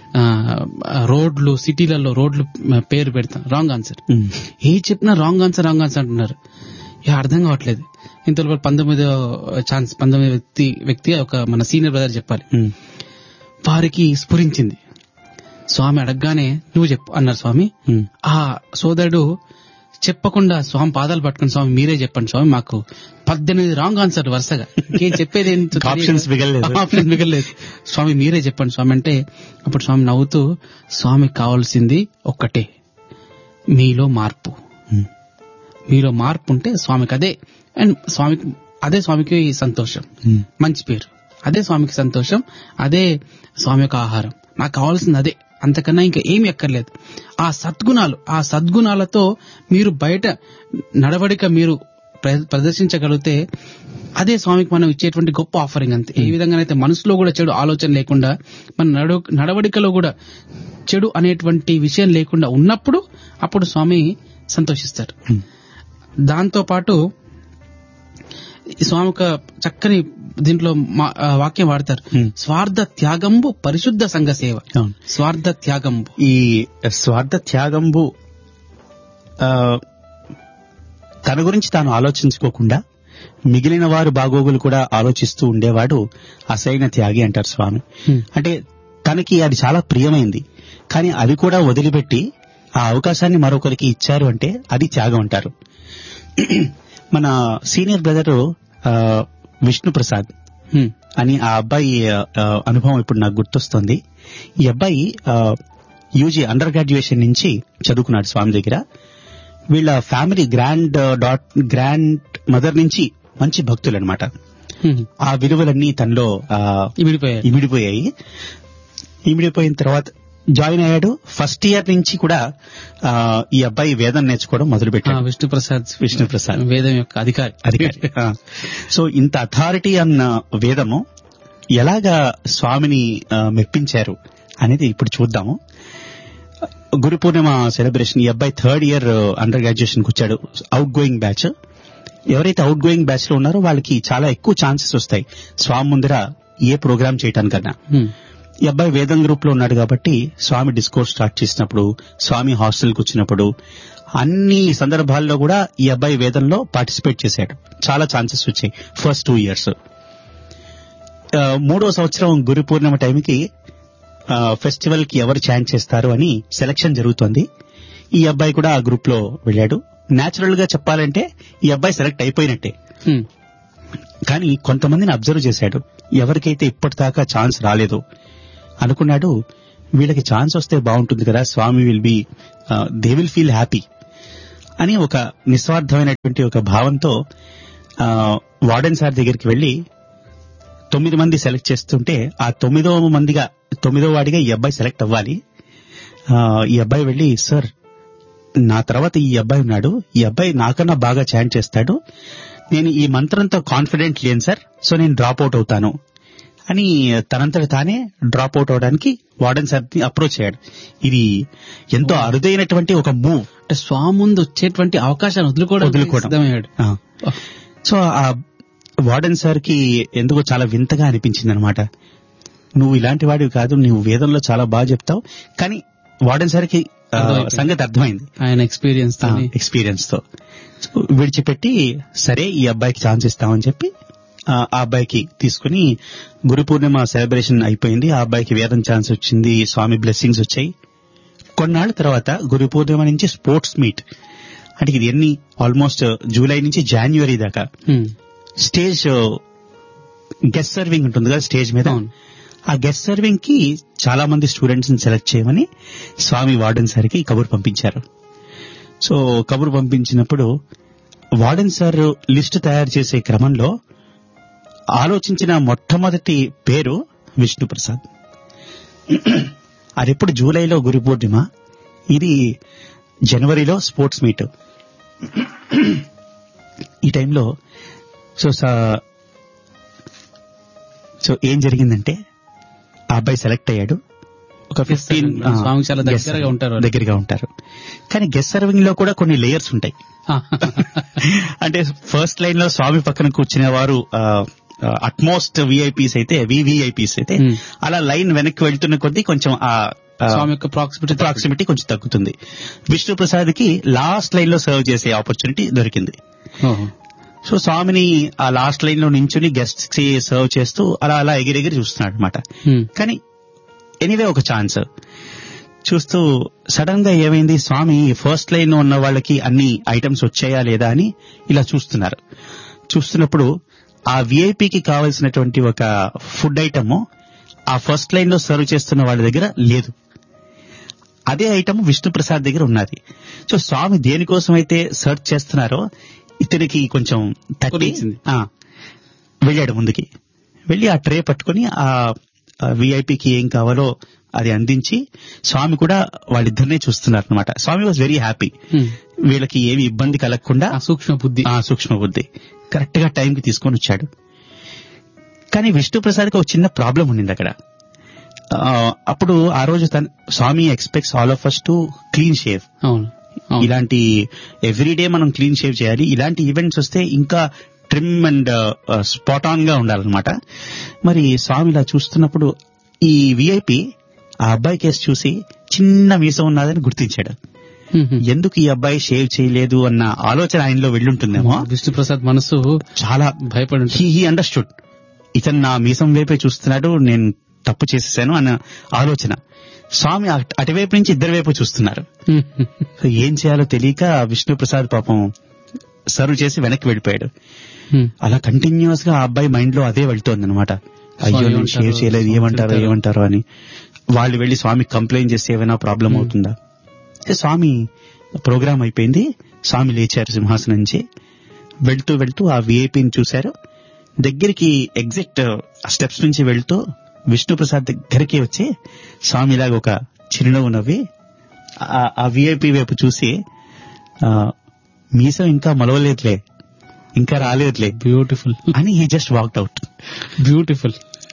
రోడ్లు, సిటీలలో రోడ్లు పేరు పెడతాం, రాంగ్ ఆన్సర్. ఏ చెప్పినా రాంగ్ ఆన్సర్ రాంగ్ ఆన్సర్ అంటున్నారు. ఇక అర్థం కావట్లేదు. ఇంతలో పంతొమ్మిదో ఛాన్స్ పంతొమ్మిది వ్యక్తి వ్యక్తి ఒక మన సీనియర్ బ్రదర్ చెప్పాలి. వారికి స్ఫురించింది. స్వామి అడగగానే నువ్వు చెప్పు అన్నారు స్వామి. ఆ సోదరుడు చెప్పకుండా స్వామి పాదాలు పట్టుకుని, స్వామి మీరే చెప్పండి స్వామి, మాకు పద్దెనిమిది రాంగ్ ఆన్సర్ వరుసగా, ఇంకేం చెప్పేది ఆప్షన్స్ మిగలేదు, స్వామి మీరే చెప్పండి స్వామి అంటే, అప్పుడు స్వామి నవ్వుతూ, స్వామికి కావాల్సింది ఒక్కటే, మీలో మార్పు. మీలో మార్పు ఉంటే స్వామికి అదే, అండ్ స్వామికి అదే స్వామికి సంతోషం, మంచి పేరు, అదే స్వామికి సంతోషం, అదే స్వామి యొక్క ఆహారం. నాకు కావాల్సింది అదే, అంతకన్నా ఇంకా ఏమి ఎక్కర్లేదు. ఆ సద్గుణాలు, ఆ సద్గుణాలతో మీరు బయట నడవడిక మీరు ప్ర- ప్రదర్శించగలిగితే అదే స్వామికి మనం ఇచ్చేటువంటి గొప్ప ఆఫరింగ్. అంతే. ఏ విధంగానైతే మనసులో కూడా చెడు ఆలోచన లేకుండా, మన నడవ నడవడికలో కూడా చెడు అనేటువంటి విషయం లేకుండా ఉన్నప్పుడు అప్పుడు స్వామి సంతోషిస్తారు. దాంతో పాటు ఈ స్వామి ఒక చక్కని దీంట్లో మా- ఆ వాక్యం వాడతారు, స్వార్థ త్యాగంబు పరిశుద్ధ సంఘ సేవ. అవును. స్వార్థ త్యాగంబు, ఈ స్వార్థ త్యాగంబు ఆ, తన గురించి తాను ఆలోచించుకోకుండా మిగిలిన వారు బాగోగులు కూడా ఆలోచిస్తూ ఉండేవాడు అసైన త్యాగి అంటారు స్వామి. అంటే తనకి అది చాలా ప్రియమైంది, కానీ అది కూడా వదిలిపెట్టి ఆ అవకాశాన్ని మరొకరికి ఇచ్చారు అంటే అది త్యాగం అంటారు. మన సీనియర్ బ్రదర్ విష్ణు ప్రసాద్ హ్మ్. అని ఆ అబ్బాయి ఆ, అనుభవం ఇప్పుడు నాకు గుర్తొస్తుంది. ఈ అబ్బాయి యూజీ అండర్ గ్రాడ్యుయేషన్ నుంచి చదువుకున్నాడు స్వామి దగ్గర. వీళ్ళ family grand dot grand mother నుంచి మంచి భక్తులు అనమాట. హ్మ్. ఆ విలువలన్నీ తనలో ఆ, విడిపోయారు. ఇమిడిపోయాయి. ఇమిడిపోయిన తర్వాత జాయిన్ అయ్యాడు. ఫస్ట్ ఇయర్ నుంచి కూడా ఆ, ఈ అబ్బాయి వేదం నేర్చుకోవడం మొదలు ఆ, పెట్టాడు. విష్ణు ప్రసాద్ విష్ణు ప్రసాద్ వేదం యొక్క అధికారి. అధికారి. ఆ. సో ఇంత అథారిటీ అన్న వేదము ఎలాగా స్వామిని ఆ, మెప్పించారు అనేది ఇప్పుడు చూద్దాము. గురు పూర్ణిమ సెలబ్రేషన్, ఈ అబ్బాయి థర్డ్ ఇయర్ అండర్ గ్రాడ్యుయేషన్ కి వచ్చాడు. Out going batch. ఎవరైతే అవుట్ గోయింగ్ బ్యాచ్ లో ఉన్నారో వాళ్ళకి చాలా ఎక్కువ ఛాన్సెస్ వస్తాయి స్వామి ముందర ఏ ప్రోగ్రామ్ చేయటానికన్నా. హ్మ్. ఈ అబ్బాయి వేదం గ్రూప్ లో ఉన్నాడు కాబట్టి స్వామి డిస్కోర్స్ స్టార్ట్ చేసినప్పుడు, స్వామి హాస్టల్కి వచ్చినప్పుడు, అన్ని సందర్భాల్లో కూడా ఈ అబ్బాయి వేదంలో పార్టిసిపేట్ చేశాడు. చాలా ఛాన్సెస్ వచ్చాయి ఫస్ట్ టూ ఇయర్స్. మూడో సంవత్సరం గురు పూర్ణిమ టైంకి ఫెస్టివల్ కి ఎవరు ఛాంట్ చేస్తారు అని సెలక్షన్ జరుగుతోంది. ఈ అబ్బాయి కూడా ఆ గ్రూప్ లో వెళ్ళాడు. నేచురల్ గా చెప్పాలంటే ఈ అబ్బాయి సెలెక్ట్ అయిపోయినట్టే. హ్మ్. కానీ కొంతమందిని అబ్జర్వ్ చేశాడు. ఎవరికైతే ఇప్పటిదాకా ఛాన్స్ రాలేదో అనుకున్నాడు, వీళ్ళకి ఛాన్స్ వస్తే బాగుంటుంది కదా, స్వామి will be they will feel happy అని ఒక నిస్వార్థమైనటువంటి ఒక భావంతో వార్డెన్ సార్ దగ్గరికి వెళ్లి తొమ్మిది మంది సెలెక్ట్ చేస్తుంటే ఆ తొమ్మిదో మందిగా తొమ్మిదో వాడిగా ఈ అబ్బాయి సెలెక్ట్ అవ్వాలి. ఆ, ఈ అబ్బాయి వెళ్లి, సార్ నా తర్వాత ఈ అబ్బాయి ఉన్నాడు, ఈ అబ్బాయి నాకన్నా బాగా చాంట్ చేస్తాడు, నేను ఈ మంత్రంతో కాన్ఫిడెంట్ లేను సార్, సో నేను డ్రాప్ అవుట్ అవుతాను అని తనంతట తానే డ్రాప్ అవుట్ అవడానికి వార్డెన్ సార్ ని అప్రోచ్ అయ్యాడు. ఇది ఎంతో అరుదైనటువంటి ఒక మూవ్. అంటే స్వామి ముందు వచ్చేటువంటి అవకాశాన్ని వదులుకోవడం వదులుకోవడం. సిద్ధమయ్యాడు. ఆ. సో ఆ వార్డెన్ సార్ కి ఎందుకో చాలా వింతగా అనిపించింది అనమాట. నువ్వు ఇలాంటి వాడివి కాదు, నువ్వు వేదంలో చాలా బాగా చెప్తావు, కానీ వార్డెన్ సార్ కి ఆ, అర్థమైపోయింది. సంగతి అర్థమైంది ఆయన ఎక్స్పీరియన్స్ తో ఎక్స్పీరియన్స్ తో. సో విడిచిపెట్టి సరే ఈ అబ్బాయికి ఛాన్స్ ఇస్తామని చెప్పి ఆ ఆ అబ్బాయికి తీసుకుని గురు పూర్ణిమ సెలబ్రేషన్ అయిపోయింది. ఆ అబ్బాయికి వేదం ఛాన్స్ వచ్చింది, స్వామి బ్లెస్సింగ్స్ వచ్చాయి. కొన్నాళ్ళ తర్వాత గురు పూర్ణిమ నుంచి స్పోర్ట్స్ మీట్, అంటే ఇది ఎన్ని ఆల్మోస్ట్ జూలై నుంచి జనవరి దాకా స్టేజ్ గెస్ట్ సర్వింగ్ ఉంటుంది కదా స్టేజ్ మీద. అవును. ఆ గెస్ట్ సర్వింగ్ కి చాలా మంది స్టూడెంట్స్ ని సెలెక్ట్ చేయమని స్వామి వార్డెన్ సార్ కి కబురు పంపించారు. సో కబురు పంపించినప్పుడు వార్డెన్ సార్ లిస్ట్ తయారు చేసే క్రమంలో ఆలోచించిన మొట్టమొదటి పేరు విష్ణు ప్రసాద్. అది ఎప్పుడు జూలైలో గురు పూర్ణిమ, ఇది జనవరిలో స్పోర్ట్స్ మీట్. ఈ టైంలో సో సా- సో ఏం జరిగిందంటే ఆ అబ్బాయి సెలెక్ట్ అయ్యాడు. ఒక ఫిఫ్టీన్ స్వామికి చాలా దగ్గరగా ఉంటారు వాళ్ళు. దగ్గరగా ఉంటారు. కానీ గెస్ట్ సర్వింగ్ లో కూడా కొన్ని లేయర్స్ ఉంటాయి. అంటే ఫస్ట్ లైన్ లో స్వామి పక్కన కూర్చునే వారు అట్మోస్ట్ విఐపీస్ అయితే వివిఐపీస్ అయితే Hmm. అలా లైన్ వెనక్కి వెళ్తున్న కొద్దీ కొంచెం ఆ స్వామి యొక్క ప్రాక్సిమిటీ ప్రాక్సిమిటీ కొంచెం తగ్గుతుంది. విష్ణు ప్రసాద్ కి లాస్ట్ లైన్ లో సర్వ్ చేసే ఆపర్చునిటీ దొరికింది. సో స్వామిని ఆ లాస్ట్ లైన్ లో నించుని గెస్ట్ కి సర్వ్ చేస్తూ అలా అలా ఎగిరెగిరి చూస్తున్నాడు అనమాట. కానీ ఎనీవే ఒక ఛాన్స్ చూస్తూ సడన్ గా ఏమైంది, స్వామి ఫస్ట్ లైన్ లో ఉన్న వాళ్ళకి అన్ని ఐటమ్స్ వచ్చాయా లేదా అని ఇలా చూస్తున్నారు. చూస్తున్నప్పుడు ఆ విఐపికి కావలసినటువంటి ఒక ఫుడ్ ఐటమ్ ఆ ఫస్ట్ లైన్ లో సర్వ్ చేస్తున్న వాళ్ళ దగ్గర లేదు. అదే ఐటమ్ విష్ణుప్రసాద్ దగ్గర ఉన్నది. సో స్వామి దేనికోసం అయితే సర్చ్ చేస్తున్నారో ఇతనికి కొంచెం తట్టి కొనిచ్చింది. ఆ, వెళ్ళాడు ముందుకి. వెళ్ళి ఆ ట్రే పట్టుకుని ఆ విఐపికి ఏం కావాలో అది అందించి స్వామి కూడా వాళ్ళిద్దరినే చూస్తున్నారు అనమాట. స్వామి వాజ్ వెరీ హ్యాపీ, వీళ్ళకి ఏమి ఇబ్బంది కలగకుండా. ఆ సూక్ష్మ బుద్ధి ఆ సూక్ష్మ బుద్ధి కరెక్ట్ గా టైంకి తీసుకొని వచ్చాడు. కానీ విష్ణుప్రసాద్కి ఒక చిన్న ప్రాబ్లం ఉండింది అక్కడ. ఆ, అప్పుడు ఆ రోజు తన స్వామి expects all of us to clean shave. అవును అవును. ఇలాంటి ఎవ్రీడే మనం క్లీన్ షేవ్ చేయాలి. ఇలాంటి ఈవెంట్స్ వస్తే ఇంకా ట్రిమ్ అండ్ స్పాట్ ఆన్ గా ఉండాలన్నమాట. మరి స్వామి ఇలా చూస్తున్నప్పుడు ఈ విఐపి ఆ అబ్బాయి కేసు చూసి చిన్న మీసం ఉన్నదని గుర్తించాడు. మ్మ్. ఎందుకు ఈ అబ్బాయి షేవ్ చేయలేదు అన్న ఆలోచన ఆయనలో వెళ్ళుంటుందేమో. విష్ణుప్రసాద్ మనసు చాలా భయపడి ఉంటుంది. హీ హీ అండర్స్టూడ్, ఇతను నా మీసం వైపే చూస్తున్నాడు, నేను తప్పు చేసేసాను అన్న ఆలోచన. స్వామి అట్- అటువైపు నుంచి ఇద్దరి వైపు చూస్తున్నారు. మ్మ్. సో ఏం చేయాలో తెలియక విష్ణుప్రసాద్ పాపం సర్వ్ చేసి వెనక్కి వెళ్ళిపోయాడు. మ్మ్. అలా కంటిన్యూస్ గా ఆ అబ్బాయి మైండ్ లో అదే వెళ్తోంది అనమాట. అయ్యో నేను ఏమంటారో, షేవ్ చేయలేదు, స్వామి ఏమంటారో తిడతారు. ఏమంటారో అని. వాళ్ళు వెళ్లి స్వామి కంప్లైంట్ చేస్తే ఏమైనా ప్రాబ్లం అవుతుందా. అయితే స్వామి ప్రోగ్రామ్ అయిపోయింది, స్వామి లేచారు సింహాసనం నుంచి. వెళ్తూ వెళ్తూ ఆ విఐపిని చూశారు. దగ్గరికి ఎగ్జిట్ స్టెప్స్ నుంచి వెళ్తూ విష్ణుప్రసాద్ దగ్గరికి వచ్చి స్వామి ఇలాగ ఒక చిరునవ్వు నవ్వి ఆ- ఆ విఐపి వైపు చూసి, ఆ, మీసం ఇంకా మొలవలేదులే, ఇంకా రాలేదులే బ్యూటిఫుల్ అని he just walked out. Beautiful.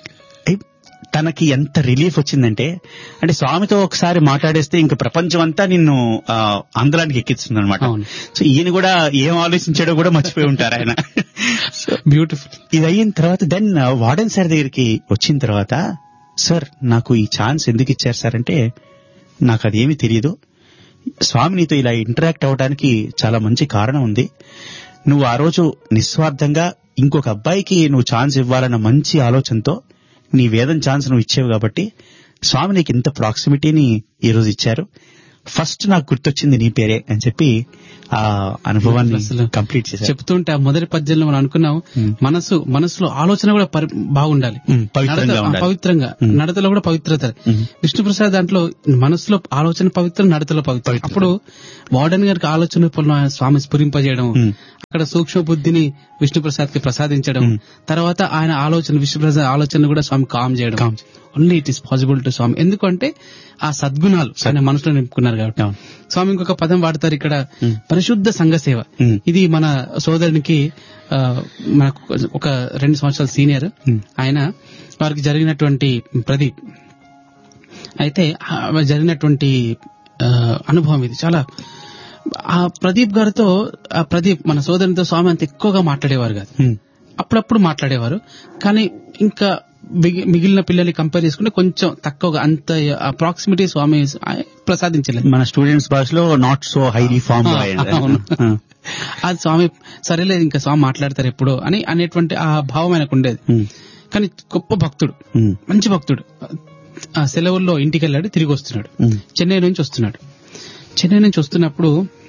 తనకి ఎంత రిలీఫ్ వచ్చిందంటే, అంటే స్వామితో ఒకసారి మాట్లాడేస్తే ఇంక ప్రపంచం అంతా నిన్ను ఆ, ఆందోళనకి ఎక్కిస్తుంది అనమాట. అవును. సో ఈయన కూడా ఏం ఆలోచించాడో కూడా మర్చిపోయి ఉంటారు ఆయన. బ్యూటిఫుల్. ఇది అయిన తర్వాత దెన్ వార్డెన్ సార్ దగ్గరికి వచ్చిన తర్వాత, సార్ నాకు ఈ ఛాన్స్ ఎందుకు ఇచ్చారు సార్ అంటే, నాకు అదేమీ తెలియదు, స్వామి నీతో ఇలా ఇంటరాక్ట్ అవ్వడానికి చాలా మంచి కారణం ఉంది. నువ్వు ఆ రోజు నిస్వార్థంగా ఇంకొక అబ్బాయికి నువ్వు ఛాన్స్ ఇవ్వాలన్న మంచి ఆలోచనతో నీ వేదం ఛాన్స్ నువ్వు ఇచ్చావు కాబట్టి స్వామి నీకు ఇంత ప్రాక్సిమిటీని ఈ రోజు ఇచ్చారు. ఫస్ట్ నాకు గుర్తొచ్చింది నీ పేరే అని చెప్పి ఆ అనుభవాన్ని అసలు కంప్లీట్ చేశారు. చెప్తుంటే ఆ మొదటి పద్యంలో మనం అనుకున్నాం, మ్మ్. మనసు మనసులో ఆలోచన కూడా పరి- బాగుండాలి, మ్మ్. పవిత్రంగా నడత- ఆ, ఉండాలి. పవిత్రంగా మ్మ్. నడతలో కూడా పవిత్రత. మ్మ్. విష్ణుప్రసాద్ దాంట్లో మనసులో ఆలోచన పవిత్రం, నడతలో పవిత్రం. పవిత్రం. అప్పుడు వార్డెన్ గారికి ఆలోచన పనులు ఆయన స్వామి స్ఫురింపజేయడం, మ్మ్. అక్కడ సూక్ష్మ బుద్ధిని విష్ణుప్రసాద్ కి ప్రసాదించడం, మ్మ్. తర్వాత ఆయన ఆలోచన విష్ణుప్రసాద్ ఆలోచన కూడా స్వామి కామ్ చేయడం. Calm. Only it is possible to స్వామి. ఎందుకంటే ఆ సద్గుణాలు ఆయన మనసులో నింపుకున్నారు కాబట్టి. అవును. స్వామి ఇంకొక పదం వాడతారు ఇక్కడ, మ్మ్. పరిశుద్ధ సంఘ సేవ. మ్మ్. ఇది మన సోదరునికి ఆ, మనకు ఒక రెండు సంవత్సరాల సీనియర్ మ్మ్. ఆయన, వారికి జరిగినటువంటి ప్రదీప్ అయితే ఆ జరిగినటువంటి ఆ, అనుభవం ఇది చాలా. ఆ ప్రదీప్ గారితో ఆ ప్రదీప్ మన సోదరునితో స్వామి అంత ఎక్కువగా మాట్లాడేవారు కాదు, మ్మ్. అప్పుడప్పుడు మాట్లాడేవారు. కానీ ఇంకా మిగి- మిగిలిన పిల్లల్ని కంపేర్ చేసుకుంటే కొంచెం తక్కువగా, అంత ప్రాక్సిమిటీ స్వామి ప్రసాదించలేదు. మన స్టూడెంట్స్ భాషలో నాట్ సో హైలీ ఫార్మ్. ఆ, అవును. అది స్వామి సరేలేదు ఇంకా స్వామి మాట్లాడతారు ఎప్పుడో అని అనేటువంటి ఆ భావం ఆయనకు ఉండేది. కానీ గొప్ప భక్తుడు, మంచి భక్తుడు. ఆ సెలవుల్లో ఇంటికి వెళ్ళాడు, తిరిగి వస్తున్నాడు, చెన్నై నుంచి వస్తున్నాడు. చెన్నై నుంచి వస్తున్నప్పుడు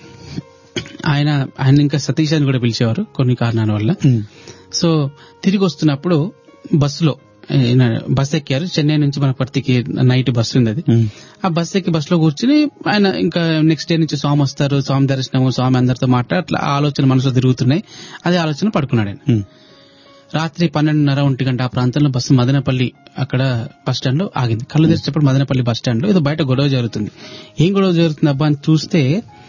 ఆయన ఆయన ఇంకా సతీష్ అని కూడా పిలిచేవారు కొన్ని కారణాల వల్ల. సో తిరిగి వస్తున్నప్పుడు బస్సులో ఈయన బస్ ఎక్కారు. చెన్నై నుంచి మన పర్తికి నైట్ బస్సు ఉంది అది. ఆ బస్ ఎక్కి బస్ లో కూర్చుని ఆయన ఇంకా నెక్స్ట్ డే నుంచి స్వామి వస్తారు, స్వామి దర్శనము, స్వామి అందరితో మాట్లాడి అట్లా ఆలోచన మనసులో తిరుగుతున్నాయి. అదే ఆలోచన పడుకున్నాడు ఆయన. రాత్రి పన్నెండున్నర ఒంటి గంట ఆ ప్రాంతంలో బస్సు మదనపల్లి అక్కడ బస్ స్టాండ్ లో ఆగింది. కళ్ళు తెరిచేటప్పుడు మదనపల్లి బస్ స్టాండ్ లో ఏదో బయట గొడవ జరుగుతుంది. ఏం గొడవ జరుగుతుంది అబ్బా అని చూస్తే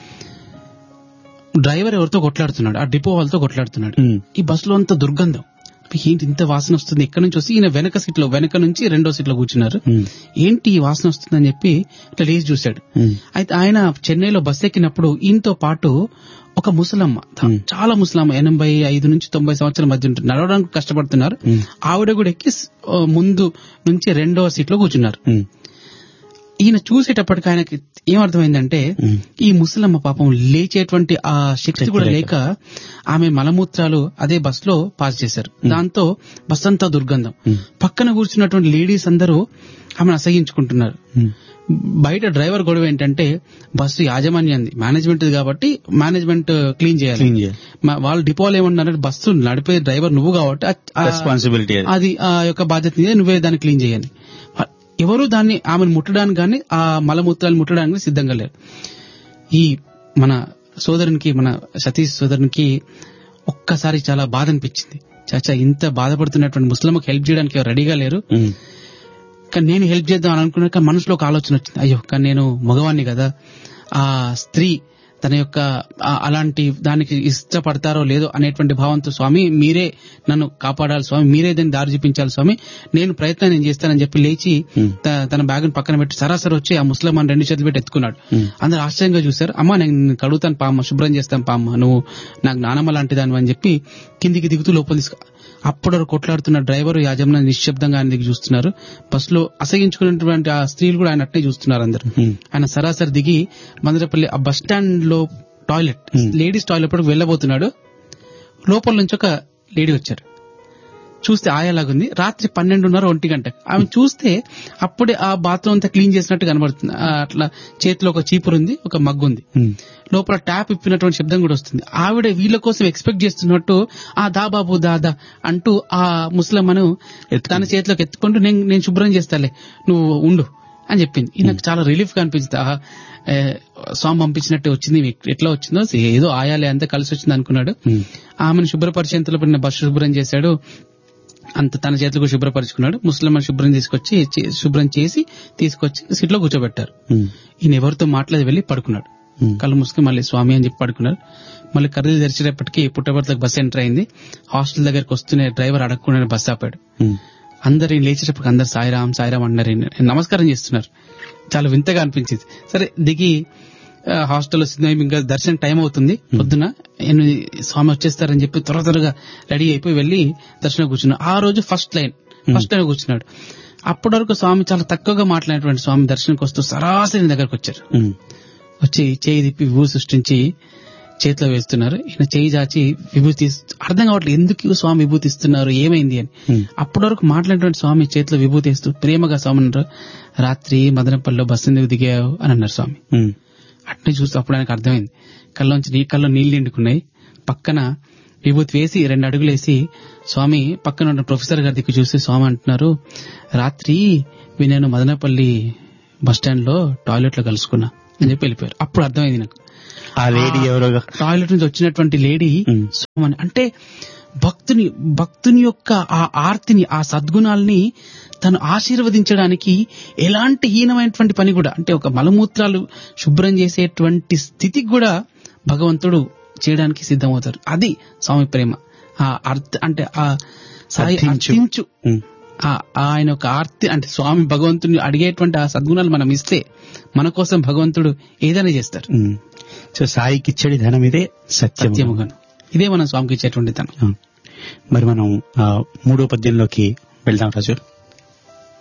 డ్రైవర్ ఎవరితో కొట్లాడుతున్నాడు, ఆ డిపో వాళ్ళతో కొట్లాడుతున్నాడు. ఈ బస్సులో అంత దుర్గంధం, ఏంటి ఇంత వాసన వస్తుంది, ఎక్కడి నుంచి వస్తే ఈయన వెనక సీట్ లో వెనక నుంచి రెండో సీట్ లో కూర్చున్నారు. ఏంటి ఈ వాసన వస్తుందని చెప్పి ఇట్లా లేచి చూశాడు. అయితే ఆయన చెన్నైలో బస్ ఎక్కినప్పుడు ఈయనతో పాటు ఒక ముసలమ్మ, చాలా ముసలమ్మ, ఎనభై ఐదు నుంచి తొంభై సంవత్సరాల మధ్య ఉంటుంది, నడవడానికి కష్టపడుతున్నారు. ఆవిడ కూడా ఎక్కి ముందు నుంచి రెండో సీట్ లో కూర్చున్నారు. ఈయన చూసేటప్పటికి ఆయనకి ఏమర్థమైందంటే ఈ ముసలమ్మ పాపం లేచేటువంటి ఆ శక్తి కూడా లేక ఆమె మలమూత్రాలు అదే బస్ లో పాస్ చేశారు. దాంతో బస్ అంతా దుర్గంధం. పక్కన కూర్చున్నటువంటి లేడీస్ అందరూ ఆమెను అసహించుకుంటున్నారు. బయట డ్రైవర్ గొడవ ఏంటంటే బస్సు యాజమాన్యంది, మేనేజ్మెంట్ కాబట్టి మేనేజ్మెంట్ క్లీన్ చేయాలి. వాళ్ళు డిపోలు ఏమన్నారంటే బస్సు నడిపే డ్రైవర్ నువ్వు కాబట్టి రెస్పాన్సిబిలిటీ అది ఆ యొక్క బాధ్యత నువ్వే దాన్ని క్లీన్ చేయాలి. ఎవరు దాన్ని ఆమెను ముట్టడానికి కానీ ఆ మలమూత్రాలు ముట్టడానికి సిద్ధంగా లేరు. ఈ మన సోదరునికి మన సతీష్ సోదరునికి ఒక్కసారి చాలా బాధ అనిపించింది. చాచా ఇంత బాధపడుతున్నటువంటి ముస్లింకి హెల్ప్ చేయడానికి ఎవరు రెడీగా లేరు, కానీ నేను హెల్ప్ చేద్దాం అని అనుకున్నా. కానీ మనసులో ఒక ఆలోచన వచ్చింది, అయ్యో కానీ నేను మగవాణ్ణి కదా, ఆ స్త్రీ తన యొక్క అలాంటి దానికి ఇష్టపడతారో లేదో అనేటువంటి భావంతో స్వామి మీరే నన్ను కాపాడాలి స్వామి, మీరే దాన్ని దారి చూపించాలి స్వామి, నేను ప్రయత్నం నేను చేస్తానని చెప్పి లేచి తన బ్యాగ్ పక్కన పెట్టి సరాసరి వచ్చి ఆ ముస్లిం అని రెండు చేతులు పెట్టి ఎత్తుకున్నాడు. అందరు ఆశ్చర్యంగా చూశారు. అమ్మా నేను కడుగుతాను పామ్మ, శుభ్రం చేస్తాను పామ్మ, నువ్వు నాకు నానమ్మ లాంటి దాని అని చెప్పి కిందికి దిగుతూ లోపల తీసుకు. అప్పుడు కొట్లాడుతున్న డ్రైవర్ యాజమాన్యం నిశ్శబ్దంగా ఆయన దిగి చూస్తున్నారు. బస్సులో అసహించుకున్నటువంటి ఆ స్త్రీలు కూడా ఆయన అట్నే చూస్తున్నారు అందరు. ఆయన సరాసరి దిగి మందిరపల్లి ఆ బస్ స్టాండ్ లో టాయిలెట్ లేడీస్ టాయిలెట్ పడికి వెళ్ళబోతున్నాడు. లోపల నుంచి ఒక లేడీ వచ్చారు. చూస్తే ఆయాలాగుంది. రాత్రి పన్నెండున్నర ఒంటి గంట ఆమె చూస్తే అప్పుడే ఆ బాత్రూమ్ అంతా క్లీన్ చేసినట్టు కనబడుతుంది. అట్లా చేతిలో ఒక చీపురు ఉంది, ఒక మగ్గు ఉంది, లోపల ట్యాప్ ఇప్పినటువంటి శబ్దం కూడా వస్తుంది. ఆవిడ వీళ్ళ కోసం ఎక్స్పెక్ట్ చేస్తున్నట్టు ఆ దా బాబు దాదా అంటూ ఆ ముస్లింను తన చేతిలోకి ఎత్తుకుంటూ నేను నేను శుభ్రం చేస్తాలే నువ్వు ఉండు అని చెప్పింది. ఈయనకు చాలా రిలీఫ్ గా అనిపించింది. స్వామి పంపించినట్టు వచ్చింది, ఎట్లా వచ్చిందో ఏదో ఆయాలే అంతా కలిసి వచ్చింది అనుకున్నాడు. ఆమెను శుభ్రపరిచేంతలో పడిన బస్సు శుభ్రం చేశాడు, అంత తన చేతులకు శుభ్రపరుచుకున్నాడు. ముస్లిం శుభ్రం తీసుకొచ్చి శుభ్రం చేసి తీసుకొచ్చి సీట్లో కూర్చోబెట్టారు. ఈయన ఎవరితో మాట్లాడి వెళ్లి పడుకున్నాడు. కళ్ళు మూసుకుని మళ్ళీ స్వామి అని చెప్పి పడుకున్నాడు. మళ్ళీ కర్రీలు తెరిచేటప్పటికి పుట్టపర్తికి బస్సు ఎంటర్ అయింది. హాస్టల్ దగ్గరకు వస్తూనే డ్రైవర్ అడగకుండా బస్సు ఆపాడు. అందరు లేచేటప్పటికి అందరు సాయిరాం సాయిరాం అన్నారు, నమస్కారం చేస్తున్నారు. చాలా వింతగా అనిపించింది. సరే దిగి హాస్టల్ వస్తుంది, ఇంకా దర్శనం టైం అవుతుంది, పొద్దున స్వామి వచ్చేస్తారని చెప్పి త్వర త్వరగా రెడీ అయిపోయి వెళ్లి దర్శనం కూర్చున్నాడు. ఆ రోజు ఫస్ట్ లైన్ ఫస్ట్ లైన్ కూర్చున్నాడు. అప్పటి వరకు స్వామి చాలా తక్కువగా మాట్లాడినటువంటి స్వామి దర్శనంకి వస్తూ సరాసరి దగ్గరకు వచ్చారు. వచ్చి చేయి తిప్పి విభూతి సృష్టించి చేతిలో వేస్తున్నారు. ఈయన చేయి చాచి విభూతి అర్థం కావట్లేదు ఎందుకు స్వామి విభూతి ఇస్తున్నారు, ఏమైంది అని. అప్పటి వరకు మాట్లాడినటువంటి స్వామి చేతిలో విభూతి ఇస్తూ ప్రేమగా స్వామి అన్నారు, రాత్రి మదనపల్లిలో బస్సు ఎందుకు దిగావు అని అన్నారు స్వామి. అట్నే చూస్తూ అప్పుడు ఆయనకు అర్థమైంది. కళ్ళలోంచి నీ కళ్ళలో నీళ్లు నిండుకున్నాయి. పక్కన విభూతి వేసి రెండు అడుగులు వేసి స్వామి పక్కన ఉన్న ప్రొఫెసర్ గారి దిక్కు చూసి స్వామి అంటున్నారు, రాత్రి నేను మదనపల్లి బస్ స్టాండ్ లో టాయిలెట్ లో కలుసుకున్నా అని చెప్పి వెళ్ళిపోయారు. అప్పుడు అర్థమైంది నాకు ఆ లేడీ ఎవరో టాయిలెట్ నుంచి వచ్చినటువంటి లేడీ స్వామి అంటే భక్తుని భక్తుని యొక్క ఆ ఆర్తిని ఆ సద్గుణాలని తను ఆశీర్వదించడానికి ఎలాంటి హీనమైనటువంటి పని కూడా అంటే ఒక మలమూత్రాలు శుభ్రం చేసేటువంటి స్థితికి కూడా భగవంతుడు చేయడానికి సిద్ధమవుతారు. అది స్వామి ప్రేమ. ఆ అర్థ అంటే ఆ సాయి అర్థించు ఆయన ఒక ఆర్తి అంటే స్వామి భగవంతుని అడిగేటువంటి ఆ సద్గుణాలు మనం ఇస్తే మన కోసం భగవంతుడు ఏదైనా చేస్తారు. సో సాయికి ఇచ్చేది ధనం ఇదే సత్యముగాను, ఇదే మనం స్వామికి ఇచ్చేటువంటి ధనం. మరి మనం మూడో పద్యంలోకి వెళ్దాం రాజు.